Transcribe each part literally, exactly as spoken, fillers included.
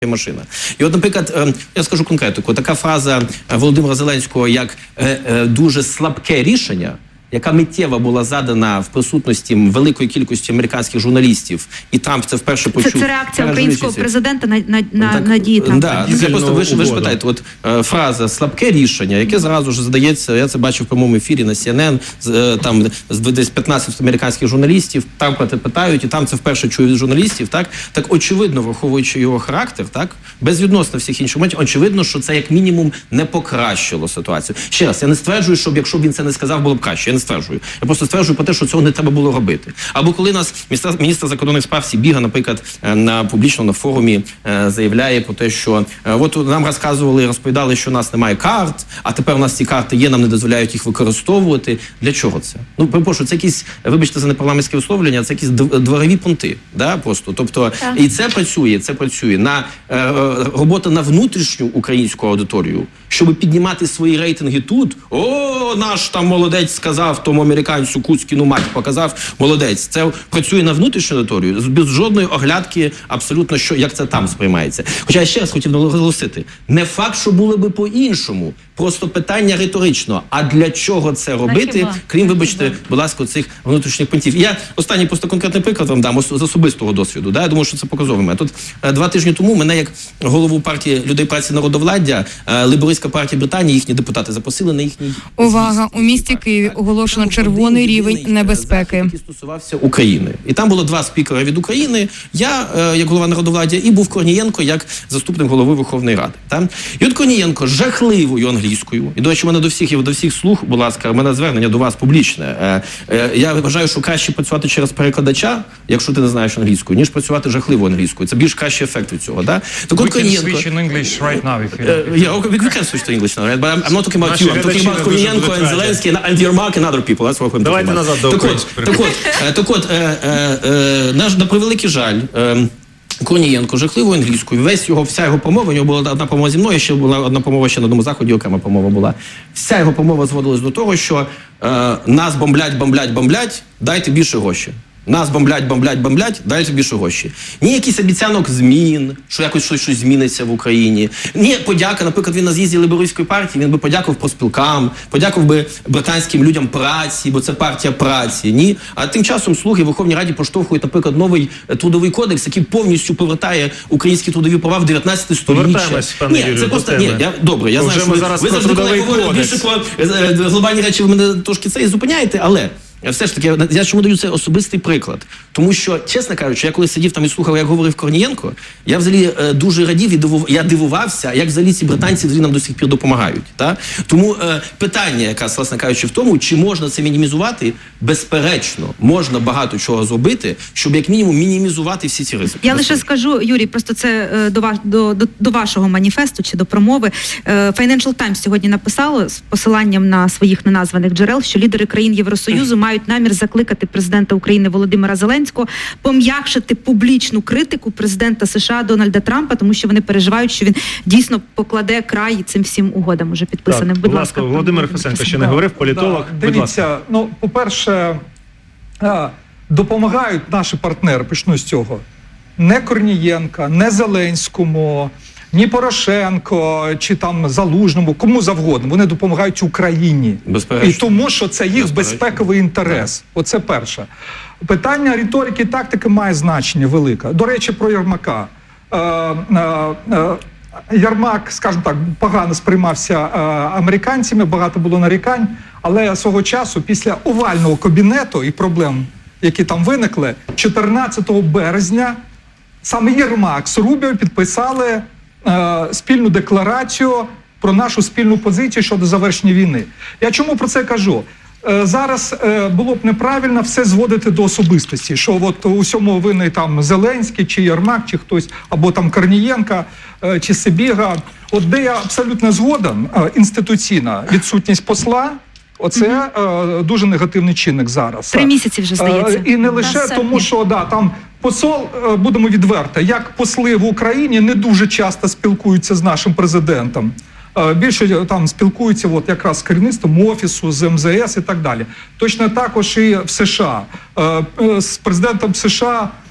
машина. І от, наприклад, я скажу конкретику, така фраза Володимира Зеленського як дуже слабке рішення, яка миттєво була задана в присутності великої кількості американських журналістів, і Трамп це вперше почув. Це, це реакція українського президента на, на, на, на дії Трампа. Да, це просто, ви ж, ви ж питаєте, от е, фраза «слабке рішення», яке зразу ж задається, я це бачив в прямому ефірі на Сі Ен Ен, е, там десь п'ятнадцять американських журналістів, Трампа це питають, і там це вперше чує від журналістів, так? Так очевидно, враховуючи його характер, так? Безвідносно всіх інших моментів, очевидно, що це як мінімум не покращило ситуацію. Ще раз, я не стверджую, щоб якщо б він це не сказав, було б краще. Я не стверджую. Я просто стверджую про те, що цього не треба було робити. Або коли нас міністр, міністр закордонних справ Сібіга, наприклад, на публічно на форумі е, заявляє про те, що е, от нам розказували, розповідали, що у нас немає карт, а тепер у нас ці карти є, нам не дозволяють їх використовувати. Для чого це? Ну, перепрошую, це якісь, вибачте за непарламентське висловлення, це якісь дворові понти, да, просто. Тобто, так. І це працює, це працює на е, робота на внутрішню українську аудиторію, щоб піднімати свої рейтинги тут. О, наш там молодець сказав тому американцю Куцькіну мать показав, молодець. Це працює на внутрішню аудиторію, без жодної оглядки абсолютно, що, як це там сприймається. Хоча я ще раз хотів наголосити, не факт, що було би по-іншому, просто питання риторично. А для чого це робити, крім, вибачте, будь ласка, цих внутрішніх пунктів. Я останній просто конкретний приклад вам дам з особистого досвіду. Да? Я думаю, що це показовий. Тут два тижні тому мене, як голову партії людей праці народовладдя, Лейбористська партія Британії, їхні депутати запросили на їхній... Увага! У місті Києві оголошено червоний рівень небезпеки. Який стосувався України. І там було два спікери від України, я, як голова народовладдя, і був Корнієнко, як заступник голови Верховної Ради. Та? І от Корнієнко жахливою англійською, і, до речі, мене до всіх, і до всіх слух, будь ласка, мене звернення до вас публічне. Я вважаю, що краще працювати через перекладача, якщо ти не знаєш англійську, ніж працювати жахливою англійською. Це більш кращий ефект від цього. Да? Так от Корнієнко... We can switch in English right now, if you uh, yeah, we can switch to English now, right? But I'm, I'm not talking about you. I'm talking about Корнієнко and Zelensky and Yermak and other people. That's what I'm Давайте назад до українського. Так от, так от, е, е, е, наш, на превеликий жаль, е, Корнієнко жахливою англійською, весь його, вся його промова, у нього була одна промова зі мною, ще була одна промова ще на одному заході, окрема промова була. Вся його промова зводилась до того, що е, нас бомблять, бомблять, бомблять, дайте більше грошей. Нас бомблять, бомблять, бомблять, дайте більше гроші. Ні якийсь обіцянок змін, що якось щось, щось зміниться в Україні. Ні подяка, наприклад, він на з'їзді Лейбористської партії, він би подякував профспілкам, подякував би британським людям праці, бо це партія праці. Ні. А тим часом слуги в Верховній Раді поштовхують, наприклад, новий трудовий кодекс, який повністю повертає українські трудові права в дев'ятнадцяте сторіччя. Повертаємось, пане Юрію, ні, це просто, ні, я, добре, я Вже знаю, що ви, ви завжди, коли говорите більше про глобальні речі, ви мене трошки це і зупиняєте, але... Все ж таки, я чому даю це особистий приклад? Тому що, чесно кажучи, я коли сидів там і слухав, як говорив Корнієнко, я взагалі е, дуже радів і дивув, я дивувався, як взагалі ці британці взагалі нам до сих пір допомагають. Та? Тому е, питання, якраз, власне кажучи, в тому, чи можна це мінімізувати, безперечно, можна багато чого зробити, щоб як мінімум мінімізувати всі ці ризики. Я лише скажу, Юрій, просто це е, до, ваш, до, до, до вашого маніфесту чи до промови. Е, Financial Times сьогодні написало з посиланням на своїх неназваних джерел, що лідери країн Євросоюзу мають мають намір закликати президента України Володимира Зеленського пом'якшити публічну критику президента США Дональда Трампа, тому що вони переживають, що він дійсно покладе край цим всім угодам, уже підписаним. Так, будь ласка, Володимир Фесенко ще не говорив, політолог. Да, дивіться, ну, по-перше, допомагають наші партнери, почну з цього, не Корнієнка, не Зеленському, ні Порошенко, чи там Залужному, кому завгодно. Вони допомагають Україні. І тому, що це їх безпековий інтерес. Оце перше. Питання риторики і тактики має значення велике. До речі, про Єрмака. Е, е, е, Єрмак, скажімо так, погано сприймався е, американцями, багато було нарікань, але свого часу, після овального кабінету і проблем, які там виникли, чотирнадцятого березня саме Єрмак з Рубіо підписали Е, спільну декларацію про нашу спільну позицію щодо завершення війни. Я чому про це кажу? Е, зараз е, було б неправильно все зводити до особистості, що от у всьому винний там Зеленський, чи Єрмак, чи хтось, або там Корнієнка, е, чи Сибіга. От де я абсолютно згоден, е, інституційна відсутність посла, оце mm-hmm. е, дуже негативний чинник зараз. Три місяці вже, здається. Е, і не лише тому, що да, там посол, будемо відверто, як посли в Україні не дуже часто спілкуються з нашим президентом. Більше там спілкуються от якраз з керівництвом Офісу, з Ем Зе Ес і так далі. Точно також і в США. З президентом США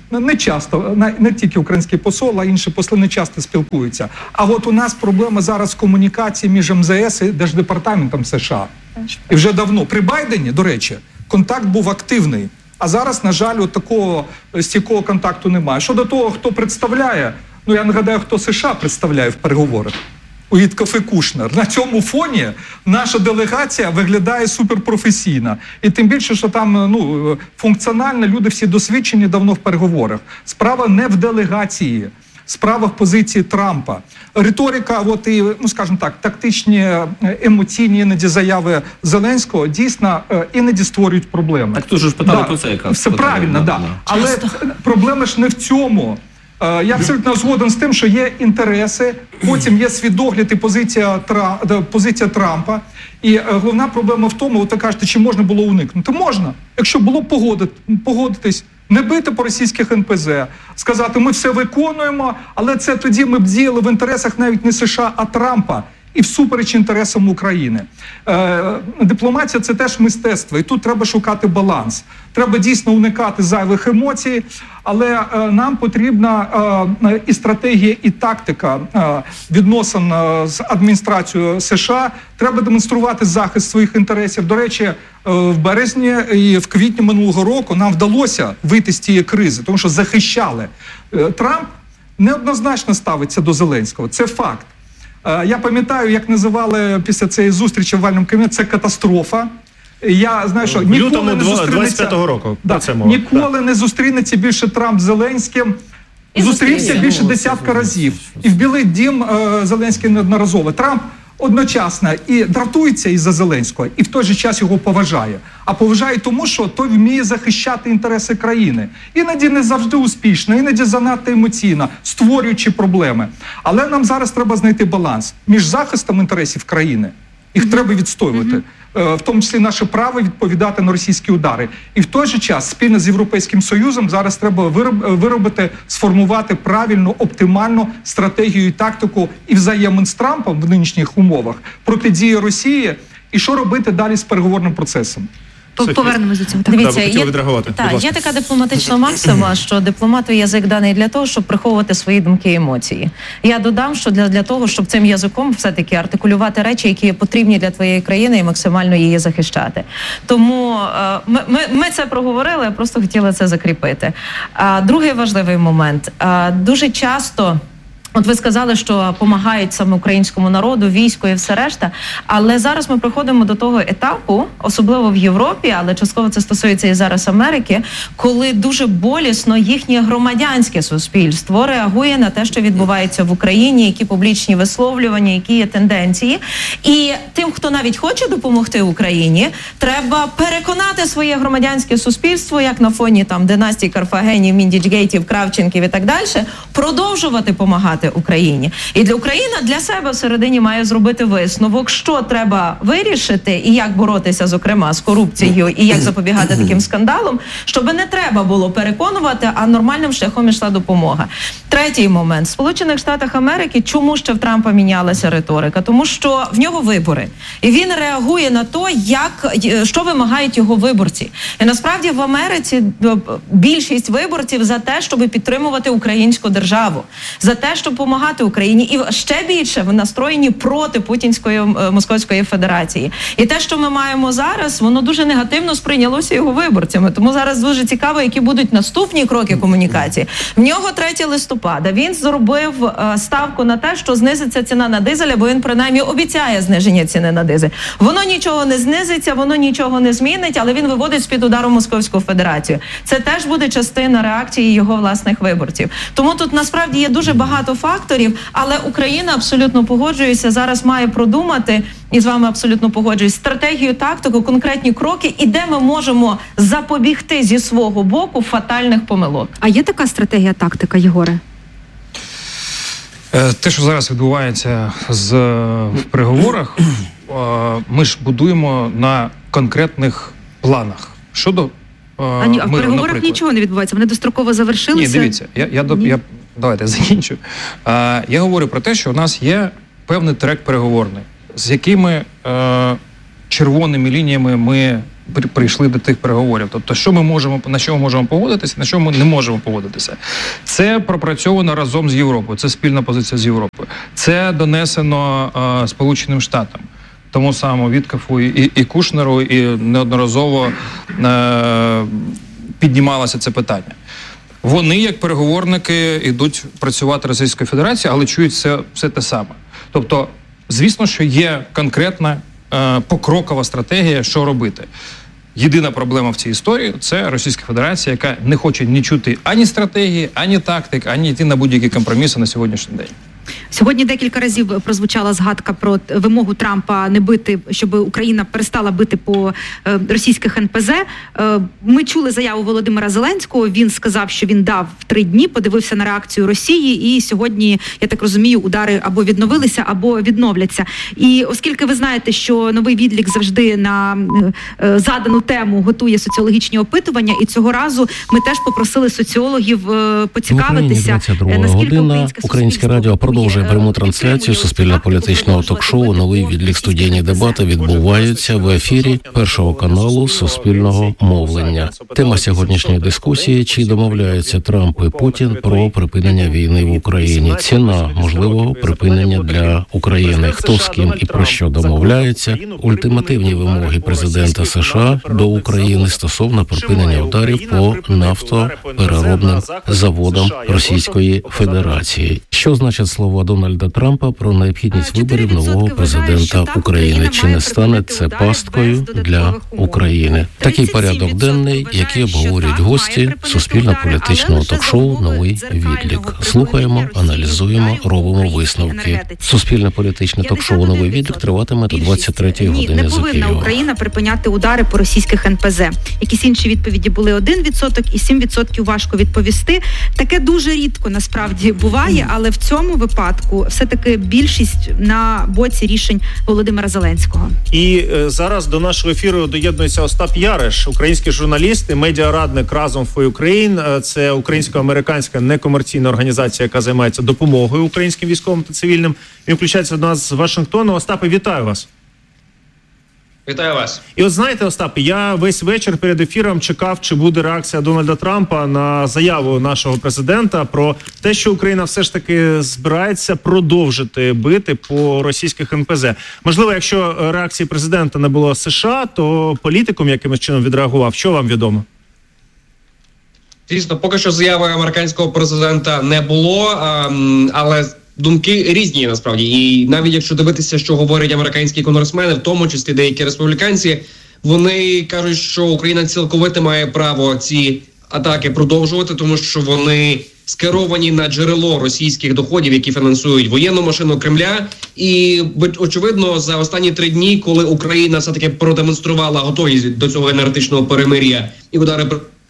не часто, не тільки український посол, а інші посли не часто спілкуються. А от у нас проблема зараз в комунікації між ем зе ес і Держдепартаментом США. І вже давно. При Байдені, до речі, контакт був активний. А зараз, на жаль, от такого стійкого контакту немає. Щодо того, хто представляє, ну я нагадаю, хто США представляє в переговорах. Уітков і Кушнер. На цьому фоні наша делегація виглядає суперпрофесійно. І тим більше, що там ну, функціонально люди всі досвідчені давно в переговорах. Справа не в делегації, справа в позиції Трампа. Риторика, от і, ну скажімо так, тактичні, емоційні іноді заяви Зеленського дійсно іноді створюють проблеми. Так тут же ж питали да, про це якраз. Все правильно, так. Да. Да. Але проблема ж не в цьому. Я абсолютно згоден з тим, що є інтереси, потім є світогляд і позиція, позиція Трампа. І головна проблема в тому, от ви кажете, чи можна було уникнути. Можна, якщо було погодити, погодитись, не бити по російських ен пе зет, сказати, ми все виконуємо, але це тоді ми б діяли в інтересах навіть не США, а Трампа. І всупереч інтересам України. Е, дипломатія – це теж мистецтво, і тут треба шукати баланс. Треба дійсно уникати зайвих емоцій, але е, нам потрібна е, і стратегія, і тактика е, відносин е, з адміністрацією США. Треба демонструвати захист своїх інтересів. До речі, е, в березні і в квітні минулого року нам вдалося вийти з цієї кризи, тому що захищали. Е, Трамп неоднозначно ставиться до Зеленського, це факт. Я пам'ятаю, як називали після цієї зустрічі в овальному кабінеті, це катастрофа. Я знаю, що ніколи не зустрінеться двадцять п'ятого року. Да, про це мова. Ніколи да. не зустрінеться більше Трамп з Зеленським. І зустрівся більше десятка разів. І в Білий дім е, Зеленський неодноразово. Трамп одночасно і дратується із-за Зеленського, і в той же час його поважає. А поважає тому, що той вміє захищати інтереси країни. Іноді не завжди успішно, іноді занадто емоційно, створюючи проблеми. Але нам зараз треба знайти баланс між захистом інтересів країни. Їх mm-hmm. треба відстоювати. Mm-hmm. В тому числі наше право відповідати на російські удари. І в той же час спільно з Європейським Союзом зараз треба виробити, сформувати правильну, оптимальну стратегію і тактику і взаємин з Трампом в нинішніх умовах протидії Росії і що робити далі з переговорним процесом. Повернемось до цього. Дивіться, є, так, є така дипломатична максима, що дипломату язик даний для того, щоб приховувати свої думки і емоції. Я додам, що для, для того, щоб цим язиком все-таки артикулювати речі, які потрібні для твоєї країни і максимально її захищати. Тому е, ми, ми, ми це проговорили, я просто хотіла це закріпити. А другий важливий момент. А, дуже часто... От ви сказали, що допомагають саме українському народу, війську і все решта, але зараз ми приходимо до того етапу, особливо в Європі, але частково це стосується і зараз Америки, коли дуже болісно їхнє громадянське суспільство реагує на те, що відбувається в Україні, які публічні висловлювання, які є тенденції. І тим, хто навіть хоче допомогти Україні, треба переконати своє громадянське суспільство, як на фоні там династій Карфагенів, Міндічгейтів, Кравченків і так далі, продовжувати допомагати Україні. І для України для себе всередині має зробити висновок, що треба вирішити і як боротися, зокрема, з корупцією і як запобігати таким скандалам, щоб не треба було переконувати, а нормальним шляхом ішла допомога. Третій момент. В Сполучених Штатах Америки чому ще в Трампа мінялася риторика? Тому що в нього вибори. І він реагує на то, як, що вимагають його виборці. І насправді в Америці більшість виборців за те, щоб підтримувати українську державу. За те, щоб допомагати Україні, і ще більше настроєні проти Путінської Московської Федерації. І те, що ми маємо зараз, воно дуже негативно сприйнялося його виборцями. Тому зараз дуже цікаво, які будуть наступні кроки комунікації. В нього третього листопада він зробив е, ставку на те, що знизиться ціна на дизель, бо він принаймні обіцяє зниження ціни на дизель. Воно нічого не знизиться, воно нічого не змінить, але він виводить з-під удару Московську Федерацію. Це теж буде частина реакції його власних виборців. Тому тут насправді є дуже багато факторів, але Україна, абсолютно погоджуюся, зараз має продумати, і з вами абсолютно погоджуюсь, стратегію, тактику, конкретні кроки, і де ми можемо запобігти зі свого боку фатальних помилок. А є така стратегія, тактика, Єгоре? Те, що зараз відбувається з, в переговорах, ми ж будуємо на конкретних планах. Щодо А, ні, а в переговорах наприклад. Нічого не відбувається, вони достроково завершилися? Ні, дивіться, я, я, Ні. я давайте я закінчу. А, я говорю про те, що у нас є певний трек переговорний, з якими е, червоними лініями ми прийшли до тих переговорів. Тобто, що ми можемо, на що ми можемо погодитися, на що ми не можемо погодитися. Це пропрацьовано разом з Європою, це спільна позиція з Європою. Це донесено е, Сполученим Штатам. Тому самому Віткафу і, і Кушнеру, і неодноразово е, піднімалося це питання. Вони, як переговорники, йдуть працювати Російської Федерації, але чують все, все те саме. Тобто, звісно, що є конкретна е, покрокова стратегія, що робити. Єдина проблема в цій історії – це Російська Федерація, яка не хоче ні чути ані стратегії, ані тактик, ані йти на будь-які компроміси на сьогоднішній день. Сьогодні декілька разів прозвучала згадка про вимогу Трампа не бити, щоб Україна перестала бити по е, російських ен пе зе. Е, ми чули заяву Володимира Зеленського. Він сказав, що він дав три дні, подивився на реакцію Росії, і сьогодні, я так розумію, удари або відновилися, або відновляться. І оскільки ви знаєте, що новий відлік завжди на е, задану тему готує соціологічні опитування, і цього разу ми теж попросили соціологів е, поцікавитися, наскільки українське Українське радіо продовжує пряму трансляцію суспільно-політичного ток-шоу «Новий відлік». Студійні дебати відбуваються в ефірі Першого каналу Суспільного мовлення. Тема сьогоднішньої дискусії – чи домовляються Трамп і Путін про припинення війни в Україні? Ціна можливого припинення для України. Хто з ким і про що домовляється? Ультимативні вимоги президента США до України стосовно припинення ударів по нафтопереробним заводам Російської Федерації. Що значить слова Дональда Трампа про необхідність виборів нового президента України? Чи не стане це пасткою для України? Такий порядок денний, який обговорюють гості суспільно-політичного ток-шоу «Новий відлік». Слухаємо, аналізуємо, робимо висновки. Суспільно-політичне ток-шоу «Новий відлік» триватиме до двадцять третьої години за Києва. Не повинна Україна припиняти удари по російських ен пе зе. Якісь інші відповіді були один відсоток і сім відсотків важко відповісти. Таке дуже рідко насправді буває, але в цьому випадку все-таки більшість на боці рішень Володимира Зеленського. І е, зараз до нашого ефіру доєднується Остап Яриш, український журналіст і медіарадник «Разом for Ukraine». Це українсько-американська некомерційна організація, яка займається допомогою українським військовим та цивільним. Він включається до нас з Вашингтону. Остапе, вітаю вас. Вітаю вас. І от знаєте, Остап, я весь вечір перед ефіром чекав, чи буде реакція Дональда Трампа на заяву нашого президента про те, що Україна все ж таки збирається продовжити бити по російських ен пе зе. Можливо, якщо реакції президента не було США, то політикум якимось чином відреагував. Що вам відомо? Дійсно, поки що заяви американського президента не було, але думки різні насправді. І навіть якщо дивитися, що говорять американські конгресмени, в тому числі деякі республіканці, вони кажуть, що Україна цілковито має право ці атаки продовжувати, тому що вони скеровані на джерело російських доходів, які фінансують воєнну машину Кремля. І, очевидно, за останні три дні, коли Україна все-таки продемонструвала готовність до цього енергетичного перемир'я і удари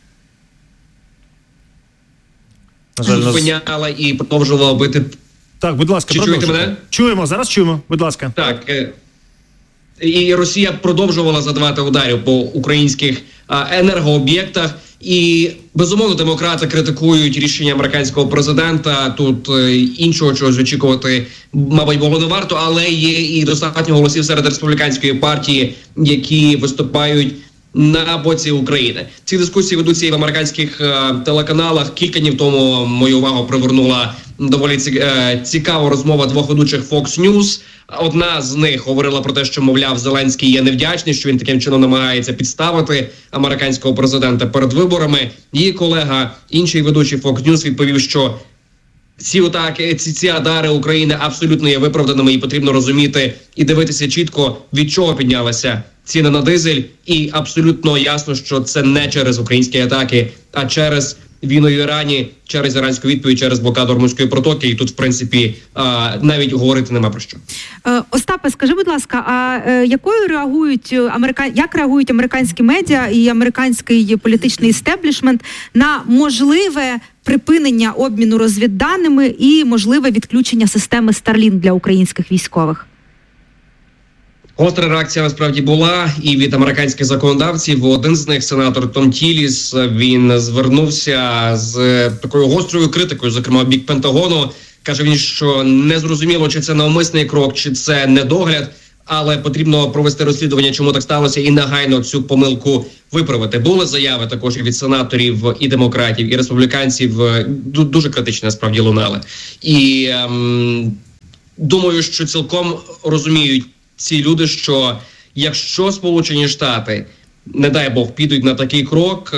зупиняла і продовжувала бити. Так, будь ласка, чи чуєте мене? Чуємо, зараз чуємо, будь ласка. Так, і Росія продовжувала задавати ударів по українських енергооб'єктах. І, безумовно, демократи критикують рішення американського президента. Тут іншого чогось очікувати, мабуть, було не варто, але є і достатньо голосів серед республіканської партії, які виступають на боці України. Ці дискусії ведуться і в американських е, телеканалах. Кілька днів тому мою увагу привернула доволі цікава розмова двох ведучих Fox News. Одна з них говорила про те, що, мовляв, Зеленський є невдячний, що він таким чином намагається підставити американського президента перед виборами. Її колега, інший ведучий Fox News, відповів, що ці атаки, ці, ці удари України абсолютно є виправданими, і потрібно розуміти і дивитися чітко, від чого піднялася ціна на дизель. І абсолютно ясно, що це не через українські атаки, а через війну в Ірані, через іранську відповідь, через блокаду Ормузької протоки. І тут, в принципі, навіть говорити нема про що. Остапе, скажи, будь ласка, а якою реагують америка... як реагують американські медіа і американський політичний істеблішмент на можливе припинення обміну розвідданими і можливе відключення системи Starlink для українських військових? Гостра реакція насправді була і від американських законодавців. Один з них, сенатор Том Тіліс, він звернувся з такою гострою критикою, зокрема, в бік Пентагону. Каже він, що не зрозуміло, чи це навмисний крок, чи це недогляд, але потрібно провести розслідування, чому так сталося, і негайно цю помилку виправити. Були заяви також і від сенаторів, і демократів, і республіканців, дуже критичні насправді лунали. І ем, думаю, що цілком розуміють ці люди, що якщо Сполучені Штати, не дай Бог, підуть на такий крок,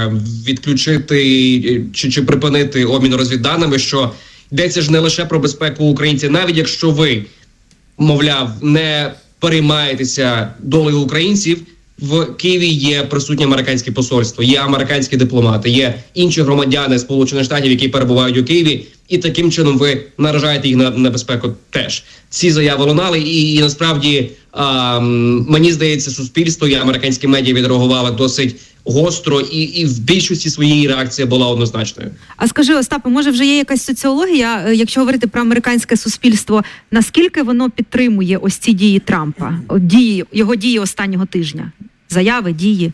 відключити чи, чи припинити обмін розвідданими, що йдеться ж не лише про безпеку українців, навіть якщо ви, мовляв, не переймаєтеся долею українців, в Києві є присутнє американське посольство, є американські дипломати, є інші громадяни Сполучених Штатів, які перебувають у Києві, і таким чином ви наражаєте їх на небезпеку теж. Ці заяви лунали, і, і насправді а, мені здається, суспільство і американські медіа відреагували досить гостро, і, і в більшості своєї реакція була однозначною. А скажи, Остапе, може вже є якась соціологія, якщо говорити про американське суспільство, наскільки воно підтримує ось ці дії Трампа, дії, його дії останнього тижня? Заяви, дії?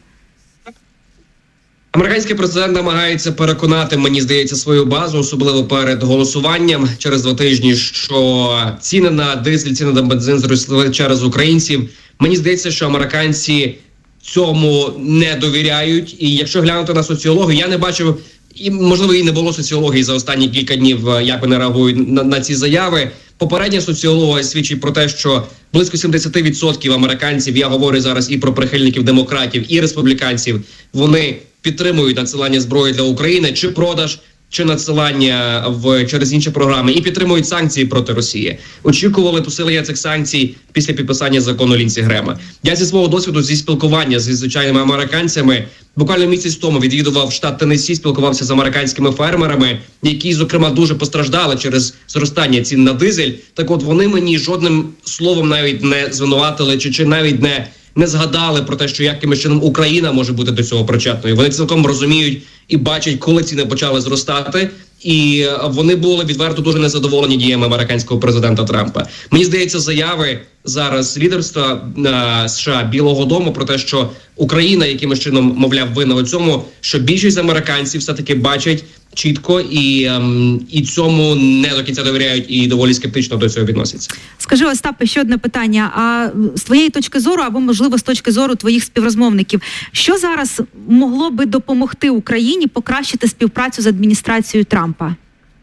Американський президент намагається переконати, мені здається, свою базу, особливо перед голосуванням через два тижні, що ціни на дизель, ціни на бензин зросли через українців. Мені здається, що американці цьому не довіряють. І якщо глянути на соціологію, я не бачив, і можливо і не було соціології за останні кілька днів, як вони реагують на, на ці заяви. Попередня соціологія свідчить про те, що близько сімдесят відсотків американців, я говорю зараз і про прихильників демократів, і республіканців, вони підтримують надсилання зброї для України, чи продаж, чи надсилання в через інші програми, і підтримують санкції проти Росії. Очікували посилення цих санкцій після підписання закону Лінсі Грема. Я зі свого досвіду, зі спілкування зі звичайними американцями, буквально місяць тому відвідував штат Теннессі, спілкувався з американськими фермерами, які, зокрема, дуже постраждали через зростання цін на дизель. Так от вони мені жодним словом навіть не звинуватили, чи, чи навіть не не згадали про те, що якимось чином Україна може бути до цього причетною. Вони цілком розуміють і бачать, коли ціни почали зростати, і вони були відверто дуже незадоволені діями американського президента Трампа. Мені здається, заяви зараз лідерства е, США, Білого дому про те, що Україна якимось чином, мовляв, винна у цьому, що більшість американців все-таки бачать чітко і, ем, і цьому не до кінця довіряють і доволі скептично до цього відносяться. Скажи, Остапе, ще одне питання. А з твоєї точки зору, або, можливо, з точки зору твоїх співрозмовників, що зараз могло би допомогти Україні покращити співпрацю з адміністрацією Трампа?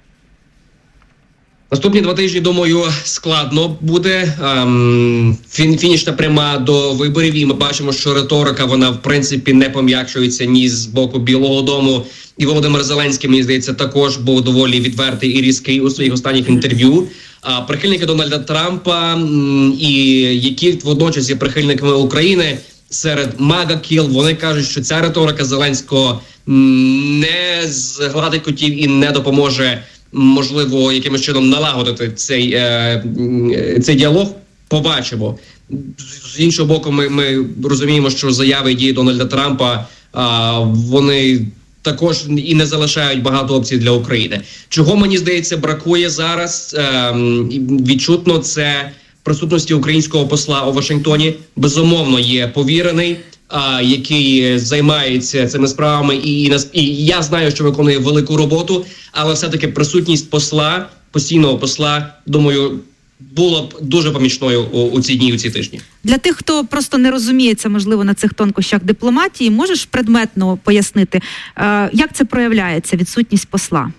Наступні два тижні, думаю, складно буде. Ем, фін, фінішна пряма до виборів, і ми бачимо, що риторика, вона, в принципі, не пом'якшується ні з боку Білого дому. І Володимир Зеленський, мені здається, також був доволі відвертий і різкий у своїх останніх інтерв'ю. А прихильники Дональда Трампа, м, і які водночас є прихильниками України, серед мага-кіл, вони кажуть, що ця риторика Зеленського м, не згладить котів і не допоможе, можливо, якимось чином налагодити цей, е, цей діалог. Побачимо. З іншого боку, ми, ми розуміємо, що заяви і дії Дональда Трампа, а, вони також і не залишають багато опцій для України. Чого, мені здається, бракує зараз е, відчутно, це присутності українського посла у Вашингтоні. Безумовно, є повірений, а, який займається цими справами, і, і, і я знаю, що виконує велику роботу, але все-таки присутність посла, постійного посла, думаю, було б дуже помічною у, у ці дні, у ці тижні. Для тих, хто просто не розуміється, можливо, на цих тонкощах дипломатії, можеш предметно пояснити, е, як це проявляється, відсутність посла?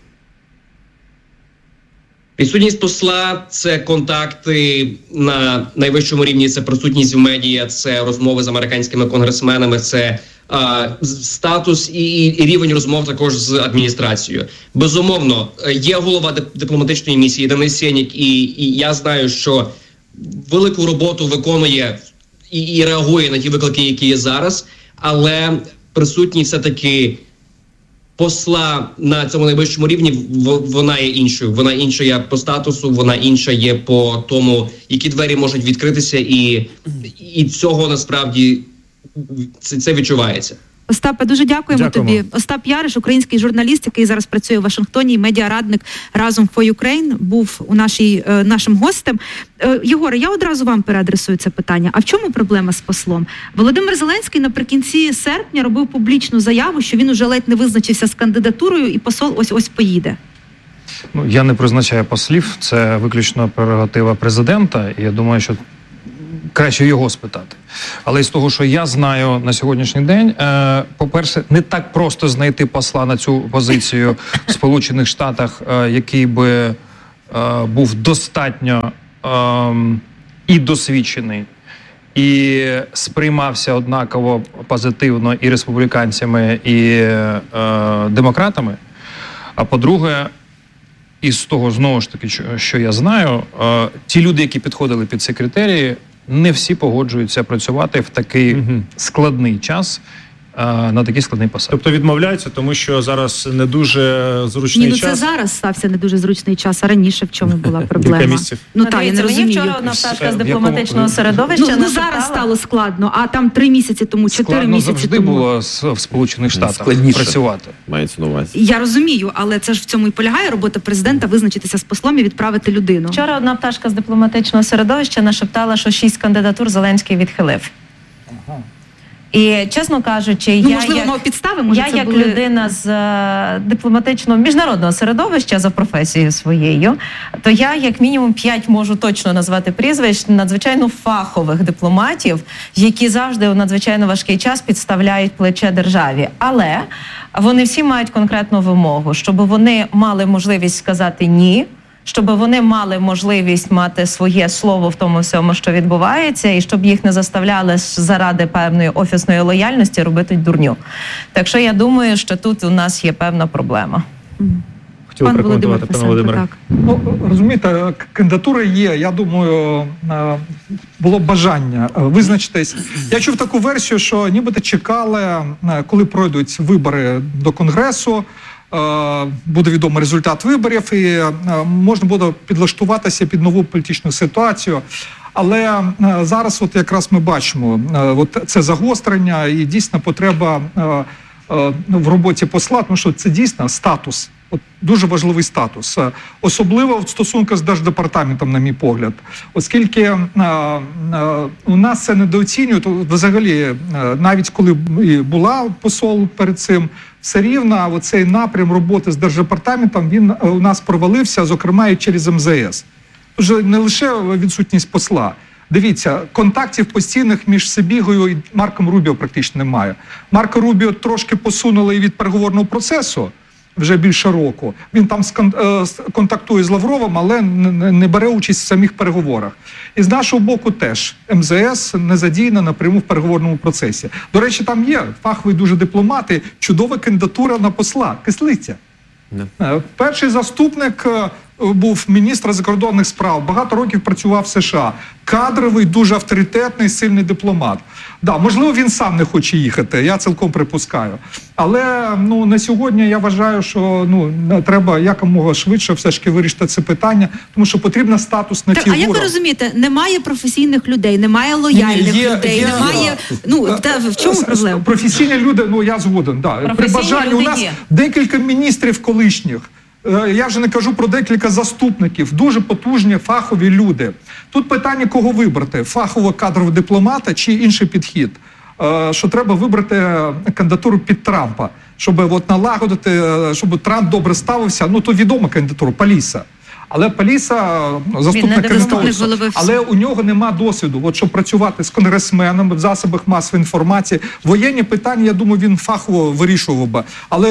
Відсутність посла – це контакти на найвищому рівні, це присутність в медіа, це розмови з американськими конгресменами, це а, статус і, і рівень розмов також з адміністрацією. Безумовно, є голова дипломатичної місії Денис Сенік, і, і я знаю, що велику роботу виконує і, і реагує на ті виклики, які є зараз, але присутній все-таки посла на цьому найвищому рівні, вона є іншою. Вона інша є по статусу, вона інша є по тому, які двері можуть відкритися, і, і цього насправді це, це відчувається. Остапе, дуже дякуємо, дякуємо тобі. Остап Яриш, український журналіст, який зараз працює у Вашингтоні, медіарадник «Разом for Ukraine», був у нашій, е, нашим гостем. Е, Єгоре, я одразу вам переадресую це питання. А в чому проблема з послом? Володимир Зеленський наприкінці серпня робив публічну заяву, що він уже ледь не визначився з кандидатурою, і посол ось-ось поїде. Ну, я не призначаю послів, це виключно прерогатива президента, і я думаю, що краще його спитати. Але з того, що я знаю на сьогоднішній день, е, по-перше, не так просто знайти посла на цю позицію в Сполучених Штатах, е, який би е, був достатньо е, і досвідчений, і сприймався однаково позитивно і республіканцями, і е, демократами. А по-друге, і з того, знову ж таки, що я знаю, е, ті люди, які підходили під ці критерії, не всі погоджуються працювати в такий угу. складний час, е, на такий складний посаді. Тобто відмовляються, тому що зараз не дуже зручний Ні, ну час? це зараз стався не дуже зручний час, а раніше в чому була проблема? Кілька місяців. Ну так, я не розумію. Мені вчора одна пташка з дипломатичного середовища Ну, ну зараз стало складно, а там три місяці тому, чотири Складно місяці завжди тому. було в Сполучених Штатах Складніше працювати. Мається на увазі. Я розумію, але це ж в цьому і полягає робота президента, визначитися з послом і відправити людину. Вчора одна пташка з дипломатичного середовища нашептала, що шість кандидатур Зеленський відхилив. Ага. І, чесно кажучи, ну, я, можливо, як, мав підстави, може, я це як були... людина з е, дипломатичного міжнародного середовища за професією своєю, то я як мінімум п'ять можу точно назвати прізвищ надзвичайно фахових дипломатів, які завжди у надзвичайно важкий час підставляють плече державі. Але вони всі мають конкретну вимогу, щоб вони мали можливість сказати «ні», щоб вони мали можливість мати своє слово в тому всьому, що відбувається, і щоб їх не заставляли заради певної офісної лояльності робити дурню. Так що я думаю, що тут у нас є певна проблема. Хотів прокоментувати, пане Володимире. Ну, розумієте, кандидатури є. Я думаю, було б бажання визначитись. Я чув таку версію, що нібито чекали, коли пройдуть вибори до Конгресу, буде відомий результат виборів і можна буде підлаштуватися під нову політичну ситуацію. Але зараз от якраз ми бачимо от це загострення і дійсно потреба в роботі посла, тому що це дійсно статус, от дуже важливий статус. Особливо в стосунках з Держдепартаментом, на мій погляд. Оскільки а, а, у нас це недооцінюють, взагалі, навіть коли була посол перед цим, все рівно оцей напрям роботи з Держдепартаментом, він у нас провалився, зокрема і через ем зе ес. Тож не лише відсутність посла. Дивіться, контактів постійних між Сибігою і Марком Рубіо практично немає. Марко Рубіо трошки посунули і від переговорного процесу, вже більше року. Він там контактує з Лавровим, але не бере участь в самих переговорах. І з нашого боку теж ем зе ес не задіяна напряму в переговорному процесі. До речі, там є фахові дуже дипломати, чудова кандидатура на посла – Кислиця. Не. Перший заступник був міністр закордонних справ, багато років працював в США. Кадровий, дуже авторитетний, сильний дипломат. Да, можливо, він сам не хоче їхати, я цілком припускаю. Але ну, на сьогодні я вважаю, що ну, треба якомога швидше все ж таки вирішити це питання, тому що потрібна статусна так, фігура. А як ви розумієте, немає професійних людей, немає лояльних є, людей, є, немає... Є. Ну, та, в чому проблема? Професійні люди, ну я згоден, да. При бажанні у нас є. Декілька міністрів колишніх. Я вже не кажу про декілька заступників, дуже потужні фахові люди. Тут питання, кого вибрати, фахового кадрового дипломата чи інший підхід. Що треба вибрати кандидатуру під Трампа, щоб от налагодити, щоб Трамп добре ставився. Ну, то відома кандидатура, Паліса. Але Паліса, заступник кандидатури, але у нього нема досвіду. От щоб працювати з конгресменами в засобах масової інформації, воєнні питання, я думаю, він фахово вирішував би. Але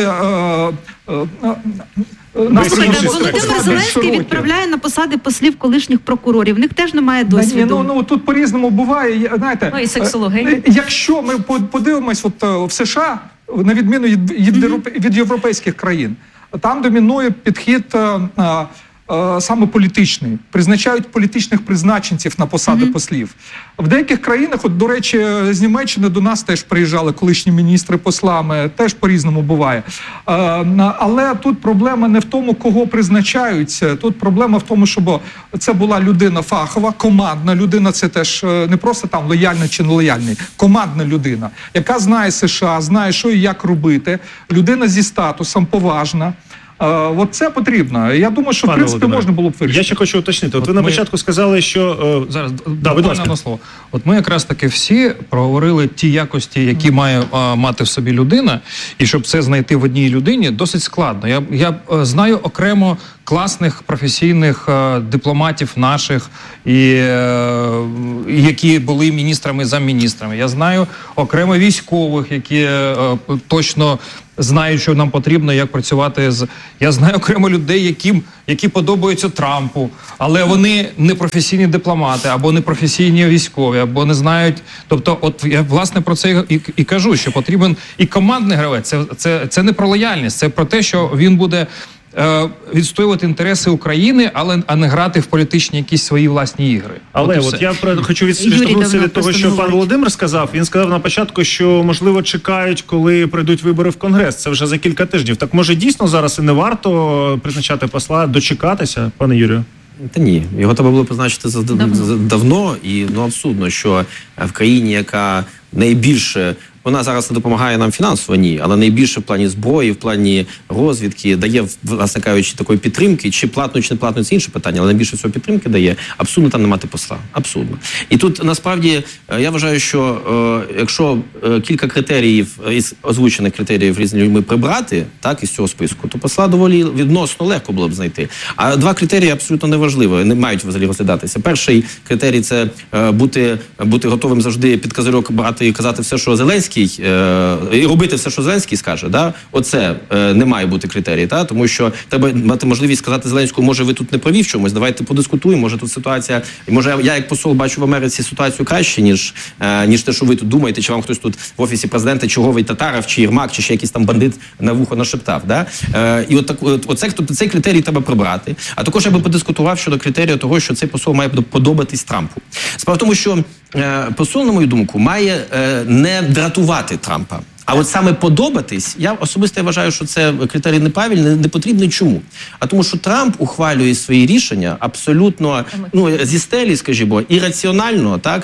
е, е, е, Слухайте, Володимир Зеленський відправляє на посади послів колишніх прокурорів. В них теж немає досвіду. Ну, ну тут по-різному буває. Знаєте, ну, і сексологині. Якщо ми подивимось от, в США, на відміну від, від, від європейських країн, там домінує підхід а, а, саме політичний. Призначають політичних призначенців на посади mm-hmm. послів. В деяких країнах, от, до речі, з Німеччини до нас теж приїжджали колишні міністри послами, теж по-різному буває. А, але тут проблема не в тому, кого призначають, тут проблема в тому, щоб це була людина фахова, командна людина, це теж не просто там лояльна чи нелояльний, командна людина, яка знає США, знає, що і як робити, людина зі статусом, поважна, От це потрібно. Я думаю, що, в принципі, можна було б вирішити. Я ще хочу уточнити. От, От ви на ми... початку сказали, що... Зараз, да, будь ласка. На слово. От ми якраз таки всі проговорили ті якості, які має а, мати в собі людина, і щоб це знайти в одній людині, досить складно. Я, я а, знаю окремо класних професійних а, дипломатів наших, і, а, які були міністрами, замміністрами. Я знаю окремо військових, які а, точно знають, що нам потрібно, як працювати з... Я знаю окремо людей, яким, які подобаються Трампу, але вони не професійні дипломати, або не професійні військові, або не знають... Тобто, от я, власне, про це і, і кажу, що потрібен і командний гравець. Це, це, це не про лояльність, це про те, що він буде відстоювати інтереси України, але а не грати в політичні якісь свої власні ігри. Але от, от я хочу відштовхнутися від того, що пан Володимир сказав. Він сказав на початку, що, можливо, чекають, коли прийдуть вибори в Конгрес. Це вже за кілька тижнів. Так може дійсно зараз і не варто призначати посла, дочекатися, пане Юрію? Та ні, його треба було призначити давно, давно і ну абсурдно, що в країні, яка найбільше, вона зараз не допомагає нам фінансово, ні, але найбільше в плані зброї, в плані розвідки дає, власне кажучи, такої підтримки, чи платно, чи не платно, це інше питання, але найбільше всього підтримки дає, абсурдно там не мати посла, абсурдно. І тут, насправді, я вважаю, що е, якщо е, кілька критеріїв, із озвучених критеріїв різними людьми прибрати, так, із цього списку, то посла доволі відносно легко було б знайти. А два критерії абсолютно неважливо, не мають взагалі розглядатися. Перший критерій – це е, бути, бути готовим завжди під козирьок брати і казати все, що Зеленський, і робити все, що Зеленський скаже, да? Оце е, не має бути критерій, та? Тому що треба мати можливість сказати Зеленському, може ви тут не праві в чомусь, давайте подискутуємо, може тут ситуація, може я як посол бачу в Америці ситуацію краще, ніж, е, ніж те, що ви тут думаєте, чи вам хтось тут в офісі президента черговий Татаров, чи Єрмак, чи ще якийсь там бандит на вухо нашептав. Да? Е, і от, так, от, оце, тобто, цей критерій треба прибрати. А також я би подискутував щодо критерію того, що цей посол має подобатись Трампу. Справа в тому, що е, посол, на мою думку, має е, не дратувати Трампа. А от саме подобатись, я особисто вважаю, що це критерій неправильний, не потрібний. Чому? А тому, що Трамп ухвалює свої рішення абсолютно, ну, зі стелі, скажімо, ірраціонально, так?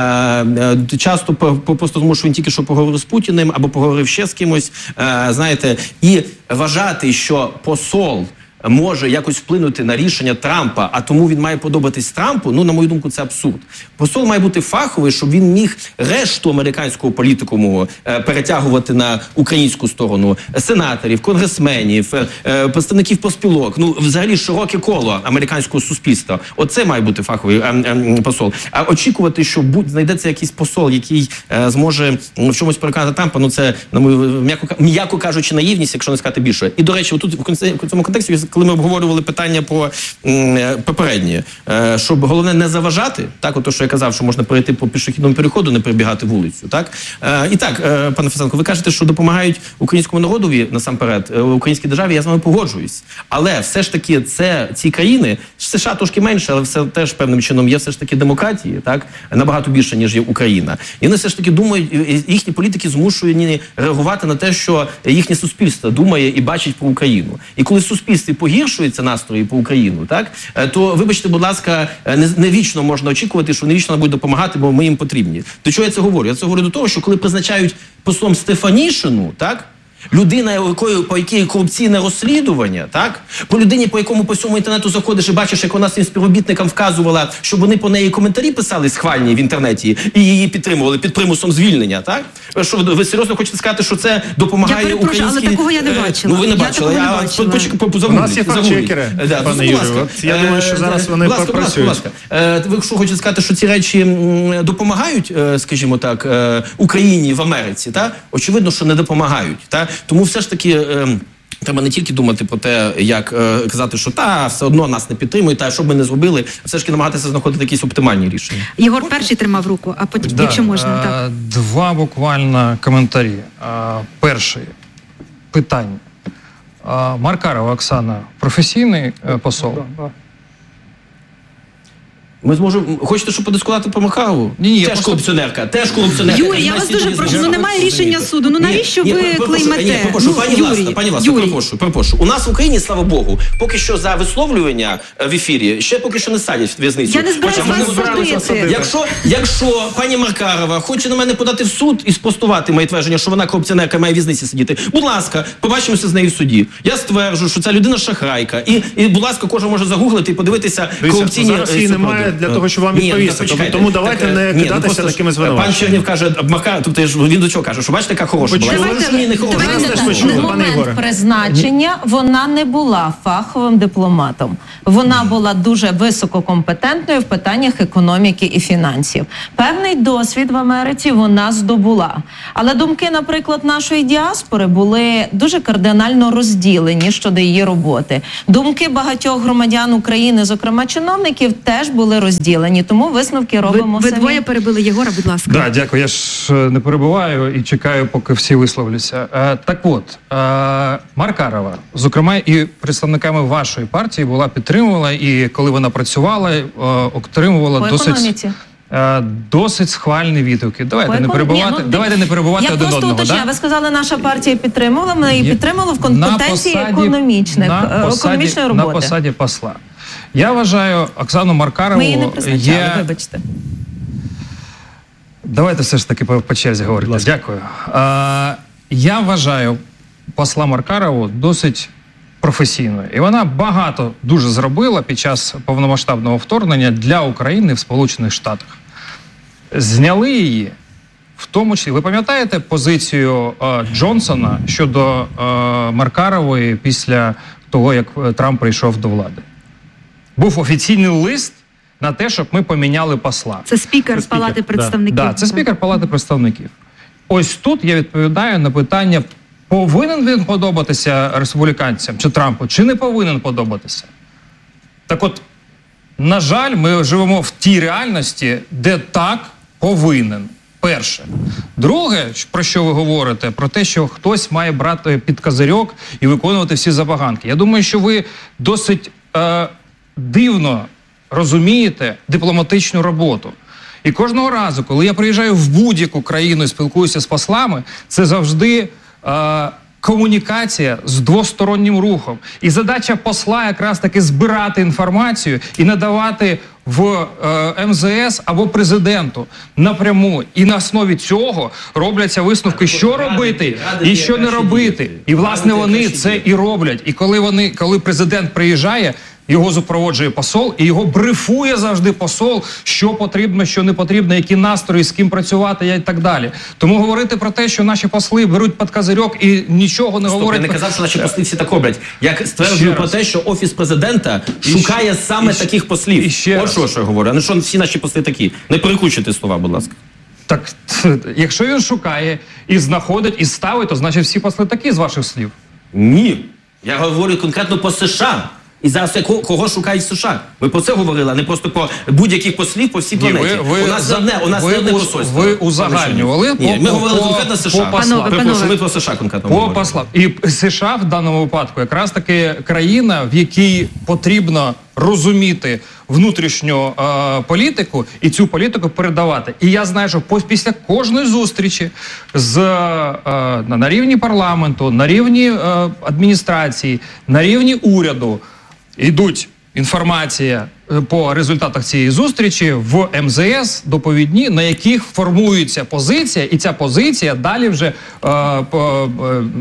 Е, часто по, по, просто тому, що він тільки що поговорив з Путіним, або поговорив ще з кимось, е, знаєте, і вважати, що посол може якось вплинути на рішення Трампа, а тому він має подобатись Трампу, ну, на мою думку, це абсурд. Посол має бути фаховий, щоб він міг решту американського політикуму е, перетягувати на українську сторону, сенаторів, конгресменів, е, представників профспілок, ну, взагалі широке коло американського суспільства. Оце має бути фаховий е, е, посол. А очікувати, що будь, знайдеться якийсь посол, який е, зможе в чомусь переконати Трампа, ну, це, на мою, м'яко, м'яко кажучи, наївність, якщо не сказати більше. І, до речі, отут в цьому контексті, коли ми обговорювали питання про м, попереднє, е, щоб головне не заважати, так, ото, що я казав, що можна перейти по пішохідному переходу, не перебігати вулицю, так? Е, і так, е, пане Фесенко, ви кажете, що допомагають українському народові, насамперед, е, українській державі, я з вами погоджуюсь. Але все ж таки це, ці країни, США трошки менше, але все теж певним чином є все ж таки демократії, так? Набагато більше, ніж є Україна. І вони все ж таки думають, їхні політики змушують реагувати на те, що їхнє суспільство думає і бачить про Україну. І коли в суспільстві погіршуються настрої по Україну, так, то, вибачте, будь ласка, не, не вічно можна очікувати, що вони вічно будуть допомагати, бо ми їм потрібні. До чого я це говорю? Я це говорю до того, що коли призначають послом Стефанішину, так, людина, якою, по якій корупційне розслідування, так? По людині, по якому по всьому інтернету заходиш і бачиш, як вона своїм співробітникам вказувала, щоб вони по неї коментарі писали схвальні в інтернеті і її підтримували під примусом звільнення, так? Що ви серйозно хочете сказати, що це допомагає українській... але такого я не бачила. Ну, ви не бачили. Я, я У нас є факт-чекери, да, пане Юрію. Я думаю, що зараз вони ласка, працюють. Ласка, ласка. Ви що хочете сказати, що ці речі допомагають, скажімо так, Україні в Америці, так? Очевидно, що не допомагають, так? Тому все ж таки е, треба не тільки думати про те, як е, казати, що та, все одно нас не підтримують, та, що б ми не зробили, а все ж таки намагатися знаходити якісь оптимальні рішення. Єгор перший тримав руку, а потім, да, якщо можна. А, так. Два буквально коментарі. А, перший. Питання. А, Маркарова Оксана професійний посол? Ми зможемо... Хочете, щоб подискувати про Маркарову? Ні, ні, теж просто... корупціонерка, теж корупціонерка. Юрій, я вас дуже прошу, ну немає рішення суду, ну навіщо ви клеймете? Ні, перепрошую, Ну, пані Юрій, Власна, пані Власна, Юрій. перепрошую, перепрошую. У нас в Україні, слава Богу, поки що за висловлювання в ефірі ще поки що не садять в в'язницю. Я не збираюся Хоча ми вас збираємося судити. садити. Якщо, якщо пані Маркарова хоче на мене подати в суд і спростувати моє твердження, що вона корупціонерка, має в в'язниці сидіти, будь ласка, побачимося з нею в суді. Я стверджую, що ця людина шахрайка. І, і будь ласка, кожен може загуглити і подивитися корупційні... Зараз її немає для того, щоб вам Ні, відповісти. ну, так, Тому давайте так, не ні, кидатися ну, просто такими ж, звинуваченнями. Пан Чернів каже, Маркарова, тобто ж він до чого каже, що бачите, яка хороша була. Почули? Я розумію, не хороша. Давайте Нас теж так. почули, На пане момент Ігоре. призначення вона не була фаховим дипломатом. Вона була дуже висококомпетентною в питаннях економіки і фінансів. Певний досвід в Америці вона здобула. Але думки, наприклад, нашої діаспори були дуже кардинально розділені щодо її роботи. Думки багатьох громадян України, зокрема чиновників, теж були розділені. Тому висновки Ви, робимо ви самі. двоє перебили Єгора, будь ласка. Да, дякую. Я ж е, не перебуваю і чекаю, поки всі висловляться. Е, так от, е, Маркарова, зокрема, і представниками вашої партії була підтримувала, і коли вона працювала, е, отримувала По досить, економіці. е, досить схвальні відгуки. Давайте По не економ- перебувати, Ні, ну, давайте не перебувати Я один просто одного. уточняю, Да? ви сказали, наша партія підтримувала, ми її Є- підтримали в на компетенції посаді- економічних, на е, посаді- економічної роботи. На посаді посла. Я вважаю, Оксану Маркарову Ми її не призначали, є... вибачте. Давайте все ж таки по, по черзі говорити. Дякую. Е, я вважаю посла Маркарову досить професійною. І вона багато дуже зробила під час повномасштабного вторгнення для України в Сполучених Штатах. Зняли її, в тому числі, ви пам'ятаєте позицію е, Джонсона щодо е, Маркарової після того, як Трамп прийшов до влади? Був офіційний лист на те, щоб ми поміняли посла. Це спікер Палати представників. Да, це спікер Палати представників. Ось тут я відповідаю на питання, повинен він подобатися республіканцям чи Трампу, чи не повинен подобатися. Так от, на жаль, ми живемо в тій реальності, де так повинен. Перше. Друге, про що ви говорите, про те, що хтось має брати під козирьок і виконувати всі забаганки. Я думаю, що ви досить е, дивно розумієте дипломатичну роботу. І кожного разу, коли я приїжджаю в будь-яку країну і спілкуюся з послами, це завжди е, комунікація з двостороннім рухом. І задача посла якраз таки збирати інформацію і надавати в е, ем зе ес або президенту напряму. І на основі цього робляться висновки, що робити і що не робити. І, власне, вони це і роблять. І коли вони, коли президент приїжджає, його супроводжує посол, і його брифує завжди посол, що потрібно, що не потрібно, які настрої, з ким працювати і так далі. Тому говорити про те, що наші посли беруть під козирьок і нічого не Стоп, говорять... я не казав, що наші посли всі так роблять. Я стверджую про те, що Офіс президента шукає ще- саме і ще- таких послів. і ще От раз. що, що я говорю. А не що всі наші посли такі. Не перекручуйте слова, будь ласка. Так, якщо він шукає і знаходить, і ставить, то значить всі посли такі з ваших слів. Ні. Я говорю конкретно по США. І зараз я кого, кого шукають в США? Ви про це говорили, а не просто про будь-яких послів по всій Ні, планеті. ви- ви у нас за- одне, у нас ви не одне у- посольство. ви узагальнювали Ні, по- ми говорили по- конкретно по США. послам. Панове, Перепрошую, панове. ми про США конкретно По говоримо. послам. І США в даному випадку якраз таки країна, в якій потрібно розуміти внутрішню е, політику і цю політику передавати. І я знаю, що пос- після кожної зустрічі з, е, на, на рівні парламенту, на рівні е, адміністрації, на рівні уряду йдуть інформація е, по результатах цієї зустрічі в ем зе ес доповідні, на яких формується позиція, і ця позиція далі вже е, по, е, е,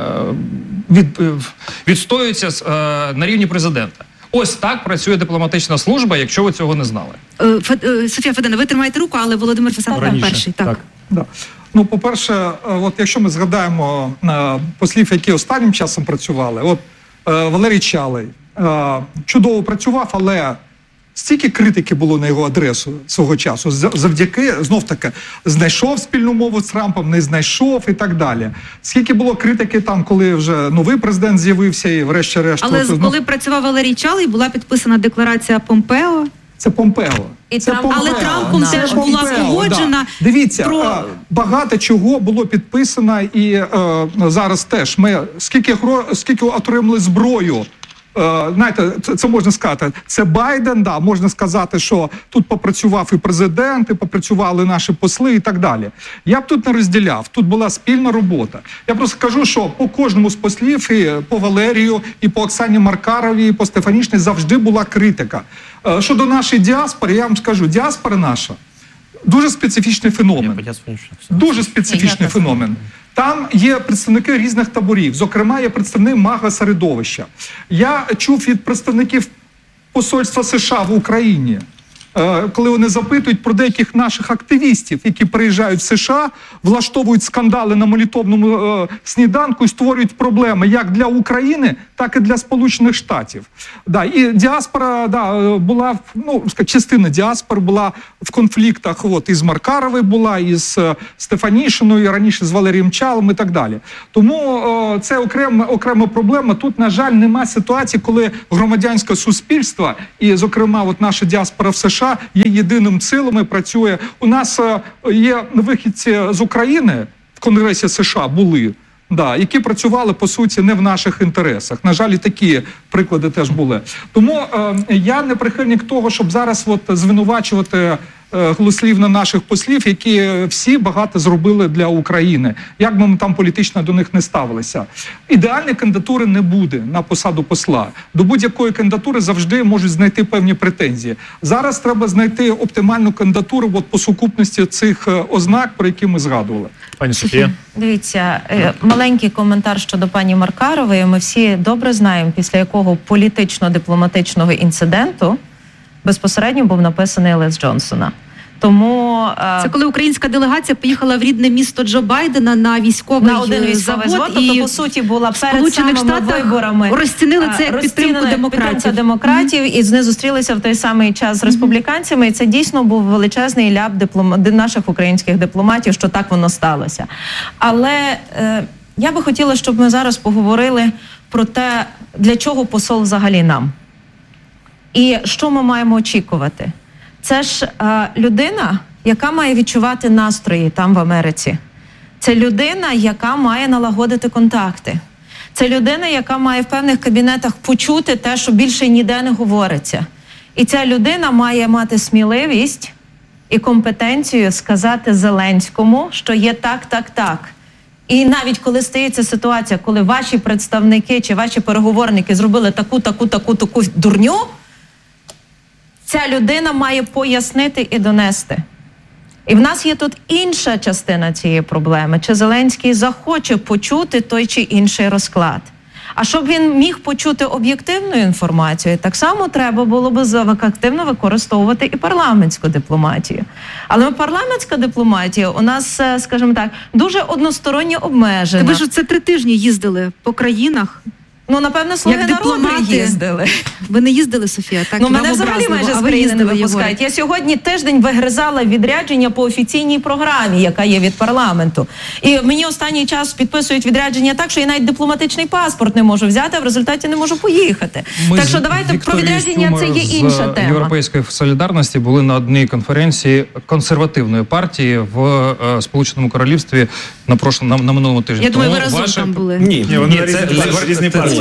від, е, відстоюється е, на рівні президента. Ось так працює дипломатична служба, якщо ви цього не знали. Е, Фе- е, Софія Федина, ви тримаєте руку, але Володимир Фесенко Раніше. перший. Так. Да. Ну, по-перше, е, от якщо ми згадаємо е, послів, які останнім часом працювали, от е, Валерій Чалий е, чудово працював, але стільки критики було на його адресу свого часу, з- завдяки, знов-таки, знайшов спільну мову з Трампом, не знайшов і так далі. Скільки було критики там, коли вже новий президент з'явився і врешті-решт... Але от, з- ну, коли працював Валерій Чалий, була підписана декларація Помпео. Це Помпео. І Це Трамп- Помпео. Але Трампом Це теж була Помпео, погоджена да. Дивіться, про- а, багато чого було підписано, і е, зараз теж ми скільки гро, скільки отримали зброю знаєте, це, це можна сказати, це Байден, да, можна сказати, що тут попрацював і президент, і попрацювали наші посли і так далі. Я б тут не розділяв, тут була спільна робота. Я просто кажу, що по кожному з послів, і по Валерію, і по Оксані Маркаровій, і по Стефанішній завжди була критика. Щодо нашої діаспори, я вам скажу, діаспора наша дуже специфічний феномен. Дуже специфічний феномен. Там є представники різних таборів, зокрема, є представник мага-середовища. Я чув від представників посольства США в Україні, коли вони запитують про деяких наших активістів, які приїжджають в США, влаштовують скандали на молитовному е, сніданку і створюють проблеми як для України, так і для Сполучених Штатів. Да, і діаспора, да, була, ну, частина діаспори була в конфліктах, от, із Маркаровою була, із Стефанішиною, раніше з Валерієм Чалом і так далі. Тому е, це окрема, окрема проблема. Тут, на жаль, немає ситуації, коли громадянське суспільство, і, зокрема, от наша діаспора в США, є єдиним силом і працює. У нас є вихідці з України в Конгресі США були, да, які працювали, по суті, не в наших інтересах. На жаль, і такі приклади теж були. Тому е, я не прихильник того, щоб зараз от звинувачувати голослівно наших послів, які всі багато зробили для України. Як би ми там політично до них не ставилися. Ідеальної кандидатури не буде на посаду посла. До будь-якої кандидатури завжди можуть знайти певні претензії. Зараз треба знайти оптимальну кандидатуру от, по сукупності цих ознак, про які ми згадували. Пані Софія. Дивіться, маленький коментар щодо пані Маркарової. Ми всі добре знаємо, після якого політично-дипломатичного інциденту безпосередньо був написаний лист Джонсона. Тому це коли українська делегація поїхала в рідне місто Джо Байдена на військовий на один військовий завод, і тобто, по суті, була перед самими виборами розцінили це як підтримку демократів. демократів mm-hmm. і з ними зустрілися в той самий час з республіканцями. І це дійсно був величезний ляп диплом... наших українських дипломатів, що так воно сталося. Але е, я би хотіла, щоб ми зараз поговорили про те, для чого посол взагалі нам. І що ми маємо очікувати? Це ж е, людина, яка має відчувати настрої там в Америці. Це людина, яка має налагодити контакти. Це людина, яка має в певних кабінетах почути те, що більше ніде не говориться. І ця людина має мати сміливість і компетенцію сказати Зеленському, що є так, так, так. І навіть коли стається ситуація, коли ваші представники чи ваші переговорники зробили таку, таку, таку, таку дурню, ця людина має пояснити і донести. І в нас є тут інша частина цієї проблеми. Чи Зеленський захоче почути той чи інший розклад? А щоб він міг почути об'єктивну інформацію, так само треба було б активно використовувати і парламентську дипломатію. Але парламентська дипломатія у нас, скажімо так, дуже односторонньо обмежена. Ви ж це три тижні їздили по країнах. Ну, напевно, слуги народу їздили. Ви не їздили, Софія? Так, ну, мене взагалі майже з країни не випускають. Я сьогодні тиждень вигризала відрядження по офіційній програмі, яка є від парламенту. І мені останній час підписують відрядження так, що я навіть дипломатичний паспорт не можу взяти, а в результаті не можу поїхати. Ми так що давайте про відрядження це є інша тема. З Європейської солідарності були на одній конференції консервативної партії в е, Сполученому Королівстві на, прошлом, на, на минулому тижні. Я думаю, ви разом ваше... там були. Ні, Ні, вони різні, різні партії.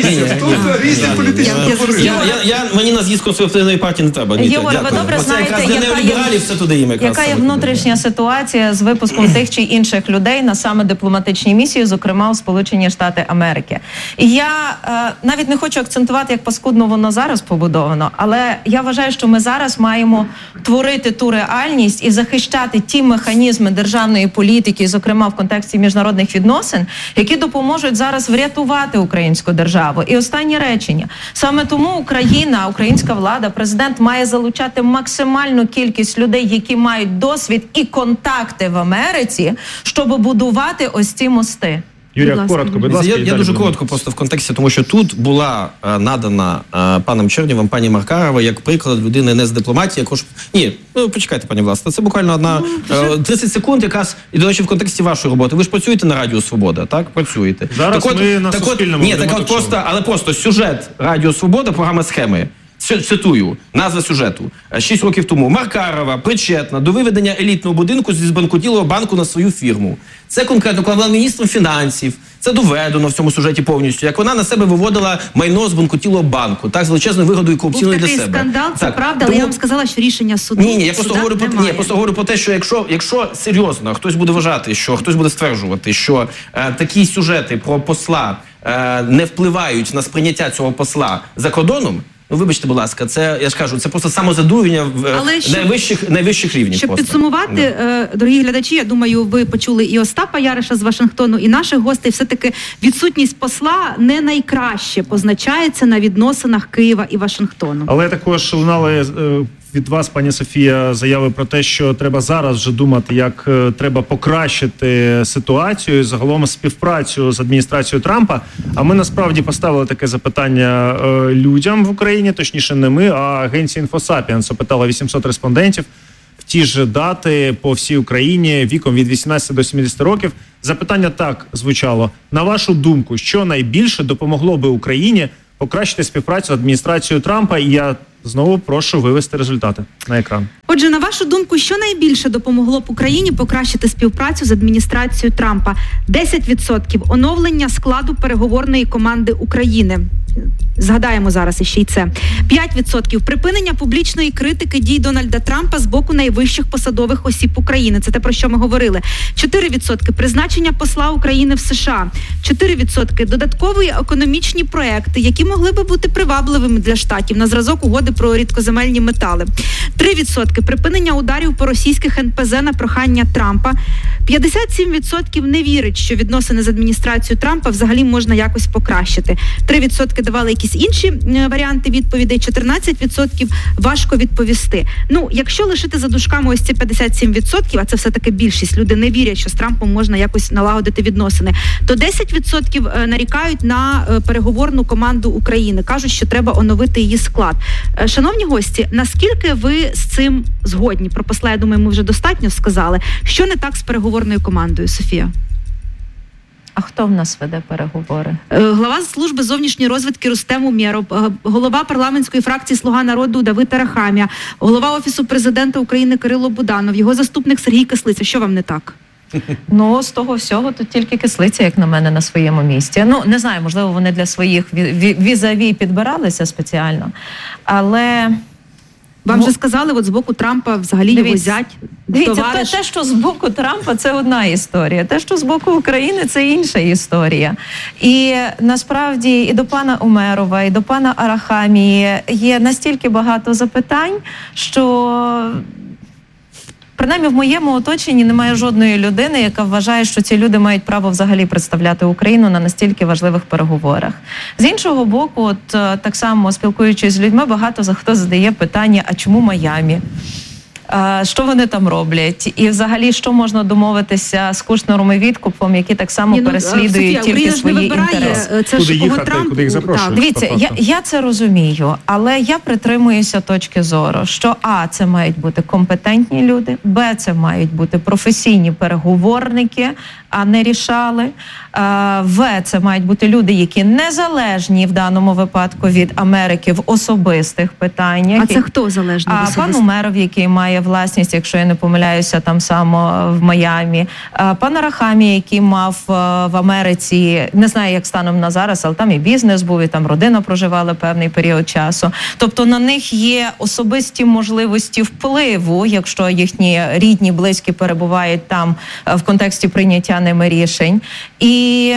Мені на з'їзд консервативної партії не треба. Єгор, ви добре знаєте, яка є внутрішня ситуація з випуском тих чи інших людей на саме дипломатичній місії, зокрема у Сполучені Штати Америки. І я е, навіть не хочу акцентувати, як паскудно воно зараз побудовано, але я вважаю, що ми зараз маємо творити ту реальність і захищати ті механізми державної політики, зокрема в контексті міжнародних відносин, які допоможуть зараз врятувати українську державу. І останнє речення. Саме тому Україна, українська влада, президент має залучати максимальну кількість людей, які мають досвід і контакти в Америці, щоб будувати ось ці мости. Юрія, коротко, будь ласка. Я, я дуже коротко просто в контексті, тому що тут була е, надана е, паном Чернєвим пані Маркарова як приклад людини не з дипломатії, якож... Ні, ну почекайте, пані Власне, це буквально одна е, тридцять секунд якраз, і, до речі, в контексті вашої роботи. Ви ж працюєте на Радіо Свобода, так? Працюєте. Зараз так ми от, на так Суспільному. Ні, так от просто, але просто сюжет Радіо Свобода, програма «Схеми». Цитую, назва сюжету. Шість років тому. Маркарова причетна до виведення елітного будинку зі збанкрутілого банку на свою фірму. Це конкретно, коли вона була міністром фінансів. Це доведено в цьому сюжеті повністю, як вона на себе виводила майно з банкрутілого банку, так, з величезною вигодою корупційною для себе. Був такий скандал, це так. правда, Тому... але я вам сказала, що рішення суду Ні, ні, я просто говорю, про, ні, я просто говорю про те, що якщо, якщо серйозно хтось буде вважати, що хтось буде стверджувати, що е, такі сюжети про посла е, не впливають на сприйняття цього посла за кордоном, ну, вибачте, будь ласка, це, я ж кажу, це просто самозадурення в щоб, найвищих, найвищих рівнів. Щоб просто. підсумувати, да. Дорогі глядачі, я думаю, ви почули і Остапа Яриша з Вашингтону, і наших гостей. Все-таки відсутність посла не найкраще позначається на відносинах Києва і Вашингтону. Але також лунали від вас, пані Софія, заяви про те, що треба зараз вже думати, як треба покращити ситуацію, загалом співпрацю з адміністрацією Трампа. А ми насправді поставили таке запитання людям в Україні, точніше не ми, а агенція «Інфосапіенс» опитала вісімсот респондентів в ті ж дати по всій Україні віком від вісімнадцяти до сімдесяти років. Запитання так звучало. На вашу думку, що найбільше допомогло би Україні покращити співпрацю з адміністрацією Трампа? І я знову прошу вивести результати на екран. Отже, на вашу думку, що найбільше допомогло б Україні покращити співпрацю з адміністрацією Трампа? десять відсотків оновлення складу переговорної команди України. Згадаємо зараз іще й це. п'ять відсотків припинення публічної критики дій Дональда Трампа з боку найвищих посадових осіб України. Це те, про що ми говорили. чотири відсотки призначення посла України в США. чотири відсотки додаткові економічні проекти, які могли би бути привабливими для штатів на зразок угоди про рідкоземельні метали. три відсотки припинення ударів по російських ен пе зе на прохання Трампа. п'ятдесят сім відсотків не вірить, що відносини з адміністрацією Трампа взагалі можна якось покращити. три відсотки давали якісь інші варіанти відповідей, чотирнадцять відсотків важко відповісти. Ну, якщо лишити за дужками ось ці п'ятдесят сім відсотків, а це все-таки більшість, люди не вірять, що з Трампом можна якось налагодити відносини, то десять відсотків нарікають на переговорну команду України. Кажуть, що треба оновити її склад. Шановні гості, наскільки ви з цим згодні? Про посла, я думаю, ми вже достатньо сказали. Що не так з переговорною командою, Софія? А хто в нас веде переговори? Глава служби зовнішньої розвідки Рустем Умєров, голова парламентської фракції «Слуга народу» Давид Арахамія, голова Офісу президента України Кирило Буданов, його заступник Сергій Кислиця. Що вам не так? Ну, з того всього тут тільки Кислиця, як на мене, на своєму місці. Ну, не знаю, можливо, вони для своїх візаві підбиралися спеціально, але... Вам ну, вже сказали, от з боку Трампа взагалі дивіться, його зять, Дивіться, товариш... те, що з боку Трампа, це одна історія. Те, що з боку України, це інша історія. І насправді і до пана Умєрова, і до пана Арахамії є настільки багато запитань, що... Принаймні в моєму оточенні немає жодної людини, яка вважає, що ці люди мають право взагалі представляти Україну на настільки важливих переговорах. З іншого боку, от так само спілкуючись з людьми, багато за хто задає питання, а чому Майамі? Що вони там роблять? І взагалі, що можна домовитися з Кушнером і Віткупом, які так само Ні, ну, переслідують Софія, тільки Україна свої інтереси? Це куди ж їхати, Трамп... куди їх запрошують? Дивіться, я, я це розумію, але я притримуюся точки зору, що а, це мають бути компетентні люди, б, це мають бути професійні переговорники, а не рішали, в, це мають бути люди, які незалежні в даному випадку від Америки в особистих питаннях. А це хто залежний? А пан Умєров, який має власність, якщо я не помиляюся, там само в Майамі. Пан Арахамія, який мав в Америці, не знаю, як станом на зараз, але там і бізнес був, і там родина проживала певний період часу. Тобто на них є особисті можливості впливу, якщо їхні рідні, близькі перебувають там в контексті прийняття ними рішень. І...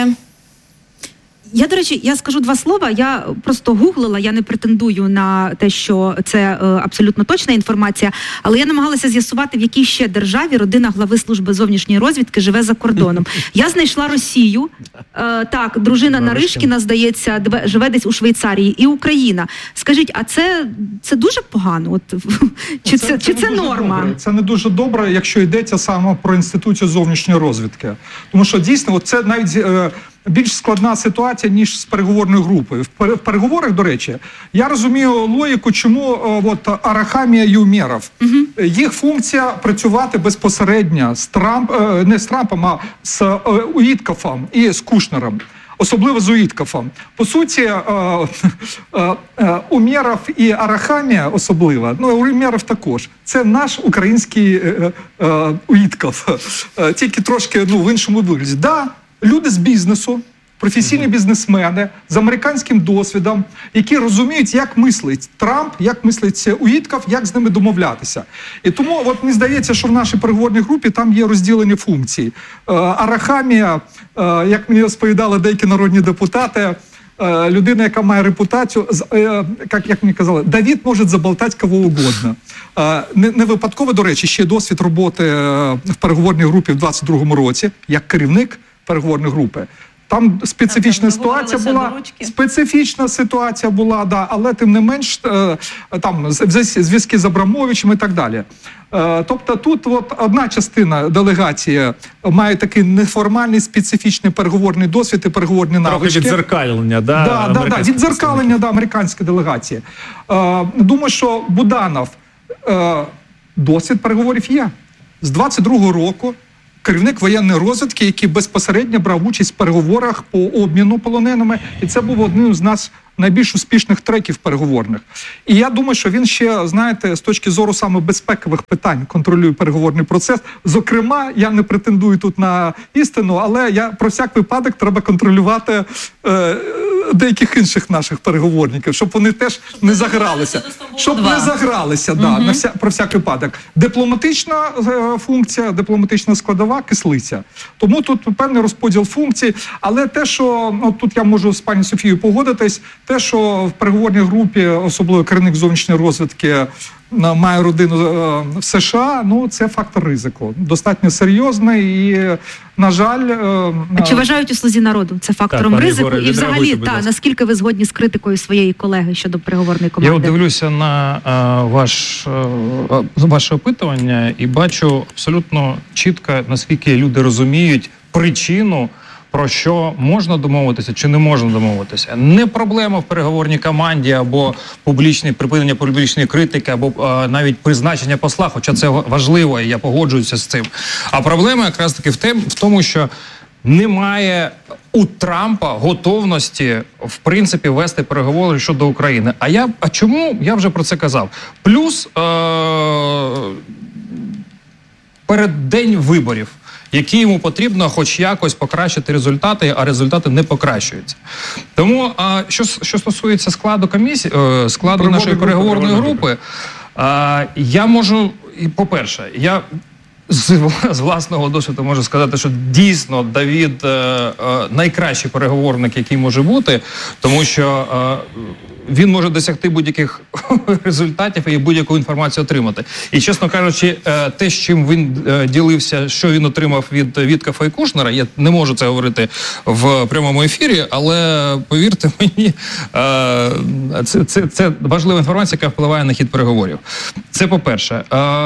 Я, до речі, я скажу два слова. Я просто гуглила, я не претендую на те, що це е, абсолютно точна інформація, але я намагалася з'ясувати, в якій ще державі родина глави служби зовнішньої розвідки живе за кордоном. Я знайшла Росію, е, так, дружина Наришкіна, здається, живе десь у Швейцарії, і Україна. Скажіть, а це, це дуже погано? От, чи це, це, чи це, це норма? Добре. Це не дуже добре, якщо йдеться саме про інституцію зовнішньої розвідки. Тому що дійсно, от це навіть... Е, більш складна ситуація, ніж з переговорною групою. В переговорах, до речі, я розумію логіку, чому от Арахамія і Умєров. Угу. Їх функція працювати безпосередньо з Трамп, не з Трампом, а з Уіткофом і з Кушнером. особливо з Уїткофом. По суті, е, е, е, Умєров і Арахамія особливо, ну, Умєров також, це наш український е, е, Уїтков, е, тільки трошки ну, в іншому вигляді. Да, люди з бізнесу, професійні бізнесмени з американським досвідом, які розуміють, як мислить Трамп, як мислить Уїтков, як з ними домовлятися. І тому, от мені здається, що в нашій переговорній групі там є розділені функції. Е, Арахамія, е, як мені розповідали деякі народні депутати, е, людина, яка має репутацію, е, як, як мені казали, Давид може заболтати кого угодно. Е, не, не випадково, до речі, ще досвід роботи в переговорній групі в двадцять другому році, як керівник переговорної групи. Там специфічна ситуація була, специфічна ситуація була, да, але тим не менш там зв'язки з Абрамовичем і так далі. Тобто тут от одна частина делегації має такий неформальний специфічний переговорний досвід і переговорні навички. Трохи віддзеркалення, да, да, да, да, віддзеркалення, да, американської делегації. Думаю, що Буданов досвід переговорів є. З двадцять другого року керівник воєнної розвідки, який безпосередньо брав участь в переговорах по обміну полоненими. І це був одним з нас найбільш успішних треків переговорних. І я думаю, що він ще, знаєте, з точки зору саме безпекових питань контролює переговорний процес. Зокрема, я не претендую тут на істину, але я про всяк випадок треба контролювати е, деяких інших наших переговорників, щоб вони теж не загралися. Щоб не загралися, да, угу. на вся, про всяк випадок. Дипломатична е, функція, дипломатична складова, кислиця. Тому тут певний розподіл функцій, але те, що, ну, тут я можу з пані Софією погодитись, те, що в переговорній групі, особливо керівник зовнішньої розвідки, має родину в США, ну це фактор ризику. Достатньо серйозний і, на жаль... А чи вважають у «Слузі народу» це фактором так, ризику? Горе, і взагалі, та, наскільки ви згодні з критикою своєї колеги щодо переговорної команди? Я дивлюся на а, ваш, а, ваше опитування і бачу абсолютно чітко, наскільки люди розуміють причину, про що можна домовитися чи не можна домовитися. Не проблема в переговорній команді або публічне припинення публічної критики, або а, навіть призначення посла, хоча це важливо, і я погоджуюся з цим. А проблема якраз таки в, тем, в тому, що немає у Трампа готовності, в принципі, вести переговори щодо України. А я, а чому? Я вже про це казав. Плюс е- перед день виборів, які йому потрібно хоч якось покращити результати, а результати не покращуються. Тому, а, що, що стосується складу комісії, е, складу Переговорні нашої переговорної групи, групи а, я можу, по-перше, я з, з власного досвіду можу сказати, що дійсно Давид е, е, найкращий переговорник, який може бути, тому що е, він може досягти будь-яких результатів і будь-яку інформацію отримати. І, чесно кажучи, те, з чим він ділився, що він отримав від Віткофа і Кушнера, я не можу це говорити в прямому ефірі, але, повірте мені, це, це, це важлива інформація, яка впливає на хід переговорів. Це по-перше.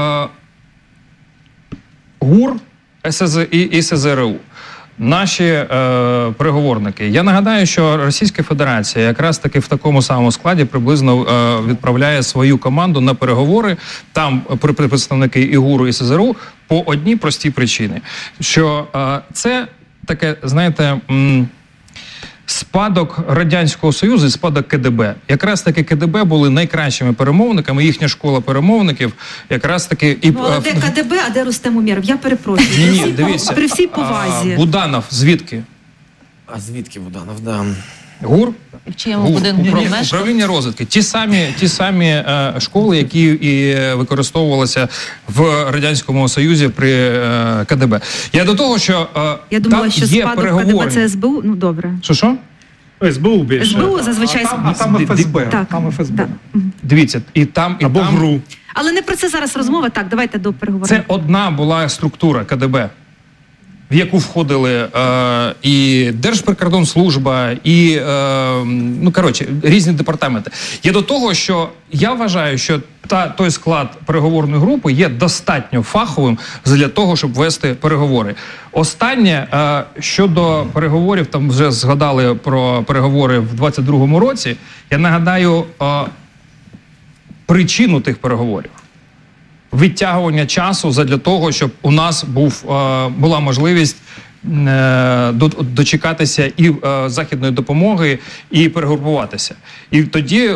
ГУР і СЗРУ. Наші е, переговорники. Я нагадаю, що Російська Федерація якраз таки в такому самому складі приблизно е, відправляє свою команду на переговори, там представники і ГУРу, і СЗРУ, по одній простій причині. Що е, це таке, знаєте, м- спадок Радянського Союзу і спадок КДБ. Якраз таки КДБ були найкращими перемовниками, їхня школа перемовників, якраз таки... І, ну, але де КДБ, а де Рустем Умєров? Я перепрошую. Ні, ні, при, дивіться. При всій повазі. А, Буданов, звідки? А звідки Буданов, да. ГУР? В чиєму будинку промешкав? Управління розвідки. Ті самі, ті самі е, школи, які і використовувалися в Радянському Союзі при е, КДБ. Я до того, що е, Я думала, там що є спадок переговори. КДБ це СБУ, ну добре. Що-що? СБУ більше. СБУ зазвичай... А там, а там ФСБ. Так, там ФСБ. Так. Дивіться, і там, і або там... ГРУ. Але не про це зараз розмова. Так, давайте до переговорів. Це одна була структура КДБ, в яку входили е, і Держприкордонслужба, і, е, ну, коротше, різні департаменти. Я до того, що я вважаю, що та, той склад переговорної групи є достатньо фаховим для того, щоб вести переговори. Останнє, е, щодо переговорів, там вже згадали про переговори в двадцять другому році, я нагадаю е, причину тих переговорів. Відтягування часу задля того, щоб у нас був, е, була можливість дочекатися і західної допомоги, і перегрупуватися. І тоді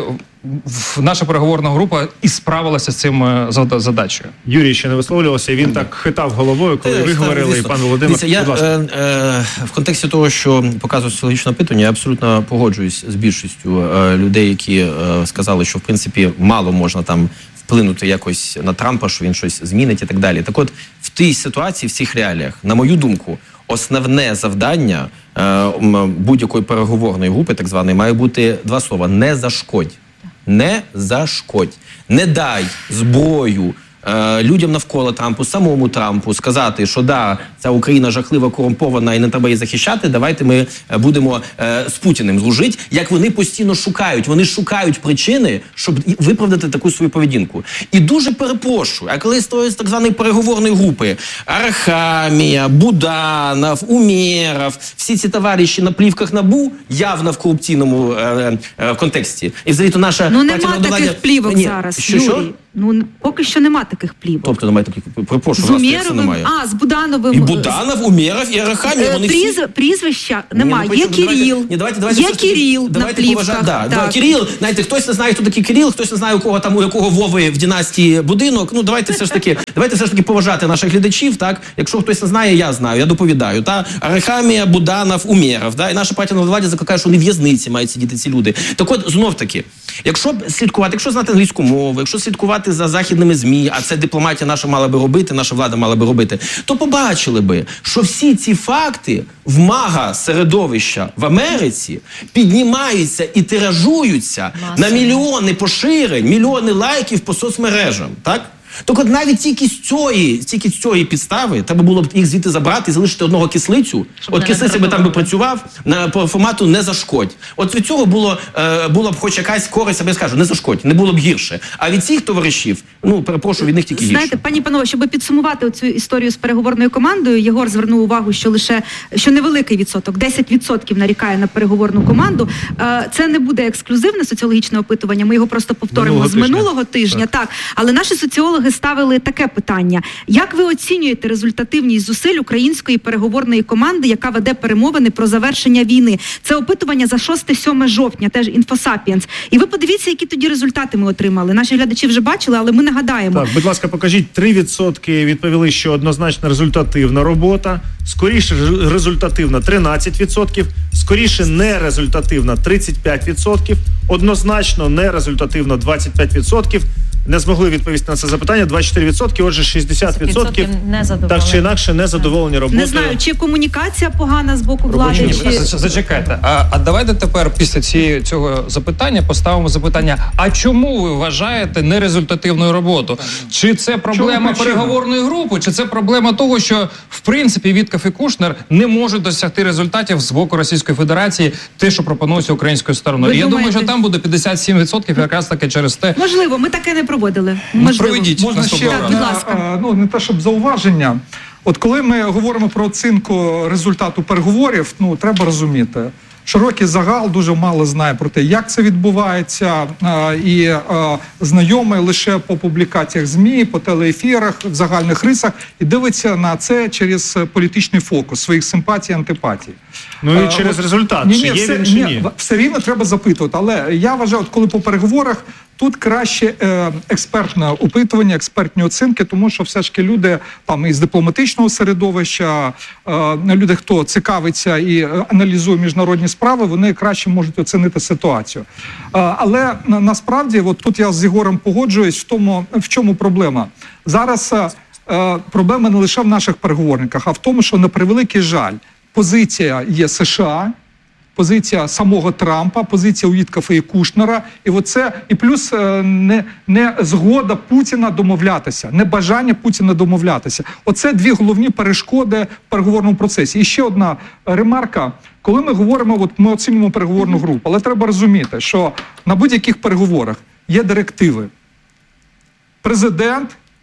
наша переговорна група і справилася з цим задачею. Юрій ще не висловлювався, він так хитав головою, коли ви говорили, і пан Володимир. Дивіться, я е, е, в контексті того, що показує соціологічне опитування, я абсолютно погоджуюсь з більшістю е, людей, які е, сказали, що в принципі мало можна там вплинути якось на Трампа, що він щось змінить і так далі. Так от, в тій ситуації, в цих реаліях, на мою думку, основне завдання е, будь-якої переговорної групи, так званої, має бути два слова: не зашкодь. Не зашкодь. Не дай зброю е, людям навколо Трампу, самому Трампу, сказати, що да, ця Україна жахлива, корумпована і не треба її захищати, давайте ми будемо е, з Путіним служити, як вони постійно шукають. Вони шукають причини, щоб виправдати таку свою поведінку. І дуже перепрошую, а коли з тої так званої переговорної групи Арахамія, Буданов, Умєров, всі ці товариші на плівках НАБУ, явно в корупційному е, е, контексті. І взагалі-то наша... Ну нема таких плівок Ні. зараз, що, Юрій. що? Ну, поки що нема таких плівок. Тобто немає таких, перепрошую, з Умєровим, а, з Будановим. І Буданов, Умєров, і Арахамія, вони Пріз, всі... Прізвища немає. Ні, Є ну, Кирил. Ні, давайте, давайте, Є Кирил на плівках. Да, да, Кирил, знаєте, хтось не знає, хто такий Кирил, хтось не знає, у кого там, у якого Вови в династії будинок. Ну, давайте все ж таки, давайте все ж таки поважати наших глядачів, так? Якщо хтось не знає, я знаю, я доповідаю, та? Арахамія, Буданов, Умєров, да? І наша партія на владі закликає, що вони в в'язниці мають сидіти ці люди. Так от, знов таки, якщо б слідкувати, якщо знати англійську мову, якщо слідкувати за західними ЗМІ, а це дипломатія наша мала би робити, наша влада мала би робити, то побачили би, що всі ці факти в мага-середовища в Америці піднімаються і тиражуються на мільйони поширень, мільйони лайків по соцмережам, так? Так от навіть тільки з цієї, тільки з цієї підстави треба було б їх звідти забрати і залишити одного кислицю. Щоб от кислиця би там би працював на, по формату «не зашкодь». От від цього було, е, було б хоч якась користь, аби я скажу, не зашкодь, не було б гірше. А від цих товаришів, ну, перепрошую, від них тільки гірше. Знаєте, пані панове, щоб підсумувати цю історію з переговорною командою, Єгор звернув увагу, що лише, що невеликий відсоток, десять відсотків нарікає на переговорну команду. Е, це не буде ексклюзивне соціологічне опитування, ми його просто повторимо минулого з минулого тижня. тижня так. так. Але наші соціологи ставили таке питання. Як ви оцінюєте результативність зусиль української переговорної команди, яка веде перемовини про завершення війни? Це опитування за шосте-сьоме жовтня, теж Інфосапіенс. І ви подивіться, які тоді результати ми отримали. Наші глядачі вже бачили, але ми нагадаємо. Так, будь ласка, покажіть. три відсотки відповіли, що однозначно результативна робота. Скоріше результативна тринадцять відсотків. Скоріше нерезультативна тридцять п'ять відсотків. Однозначно нерезультативна двадцять п'ять відсотків. Не змогли відповісти на це запитання двадцять чотири відсотки, отже шістдесят відсотків так чи інакше незадоволені роботою. Не знаю, чи комунікація погана з боку влади, Ні, чи... Зачекайте, а, а давайте тепер після цієї, цього запитання поставимо запитання, а чому ви вважаєте нерезультативною роботу? Чи це проблема переговорної групи, чи це проблема того, що в принципі Вітков і Кушнер не можуть досягти результатів з боку Російської Федерації, те, що пропонується українською стороною? Ви І я думаєте... думаю, що там буде п'ятдесят сім відсотків якраз таки через те. Можливо, ми таке не проводили. Можливо. Проведіть. Можна ще, так, будь ласка. ну, не те, щоб зауваження. От коли ми говоримо про оцінку результату переговорів, ну, треба розуміти, широкий загал дуже мало знає про те, як це відбувається, і знайомий лише по публікаціях ЗМІ, по телеефірах, в загальних рисах, і дивиться на це через політичний фокус, своїх симпатій, антипатій. Ну і через результат, ні, чи ні, є все, він, чи ні? ні? Все рівно треба запитувати, але я вважаю, от коли по переговорах, тут краще е, експертне опитування, експертні оцінки, тому що все ж таки люди там із дипломатичного середовища, е, люди, хто цікавиться і аналізує міжнародні справи, вони краще можуть оцінити ситуацію. Е, але на, насправді, от тут я з Єгором погоджуюсь в тому, в чому проблема. Зараз е, проблема не лише в наших переговорниках, а в тому, що на превеликий жаль, позиція є США, позиція самого Трампа, позиція Віткофа і Кушнера, і оце, і плюс не, не згода Путіна домовлятися, не бажання Путіна домовлятися. Оце дві головні перешкоди в переговорному процесі. І ще одна ремарка. Коли ми говоримо, от ми оцінюємо переговорну групу, але треба розуміти, що на будь-яких переговорах є директиви. Президент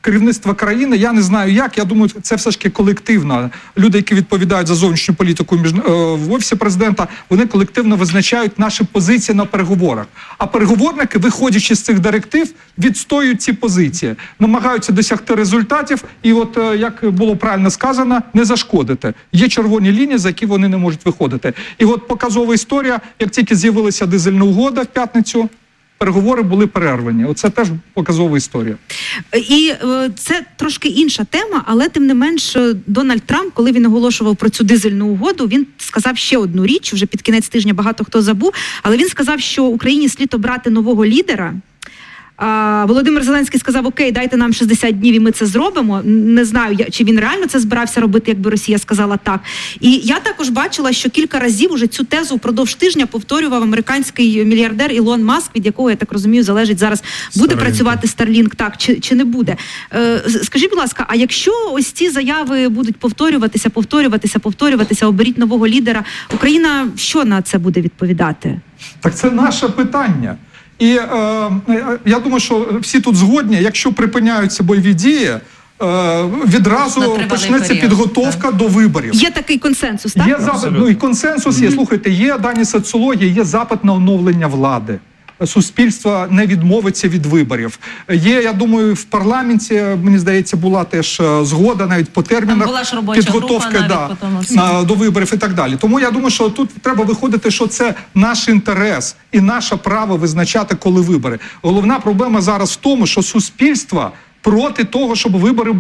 керівництва країни, я не знаю як, я думаю, це все ж таки колективно. Люди, які відповідають за зовнішню політику між, в Офісі Президента, вони колективно визначають наші позиції на переговорах. А переговорники, виходячи з цих директив, відстоюють ці позиції, намагаються досягти результатів і от, як було правильно сказано, не зашкодити. Є червоні лінії, за які вони не можуть виходити. І от показова історія, як тільки з'явилася дизельна угода в п'ятницю, переговори були перервані. Оце теж показова історія. І е, це трошки інша тема, але тим не менш Дональд Трамп, коли він оголошував про цю дизельну угоду, він сказав ще одну річ, вже під кінець тижня багато хто забув, але він сказав, що Україні слід обрати нового лідера. А, Володимир Зеленський сказав, окей, дайте нам шістдесят днів і ми це зробимо. Не знаю, чи він реально це збирався робити, якби Росія сказала так. І я також бачила, що кілька разів уже цю тезу впродовж тижня повторював американський мільярдер Ілон Маск, від якого, я так розумію, залежить зараз, буде Starlink. Працювати Starlink, так, чи, чи не буде. Е, скажіть, будь ласка, а якщо ось ці заяви будуть повторюватися, повторюватися, повторюватися, оберіть нового лідера, Україна що на це буде відповідати? Так це наше питання. І е, я думаю, що всі тут згодні, якщо припиняються бойові дії, е, відразу почнеться період. Підготовка так. до виборів. Є такий консенсус, так? Є запит, ну і консенсус є. Слухайте, є дані соціології, є запит на оновлення влади. Суспільство не відмовиться від виборів. Є, я думаю, в парламенті, мені здається, була теж згода навіть по термінах підготовки да, на, до виборів і так далі. Тому я думаю, що тут треба виходити, що це наш інтерес і наше право визначати, коли вибори. Головна проблема зараз в тому, що суспільство проти того, щоб вибори були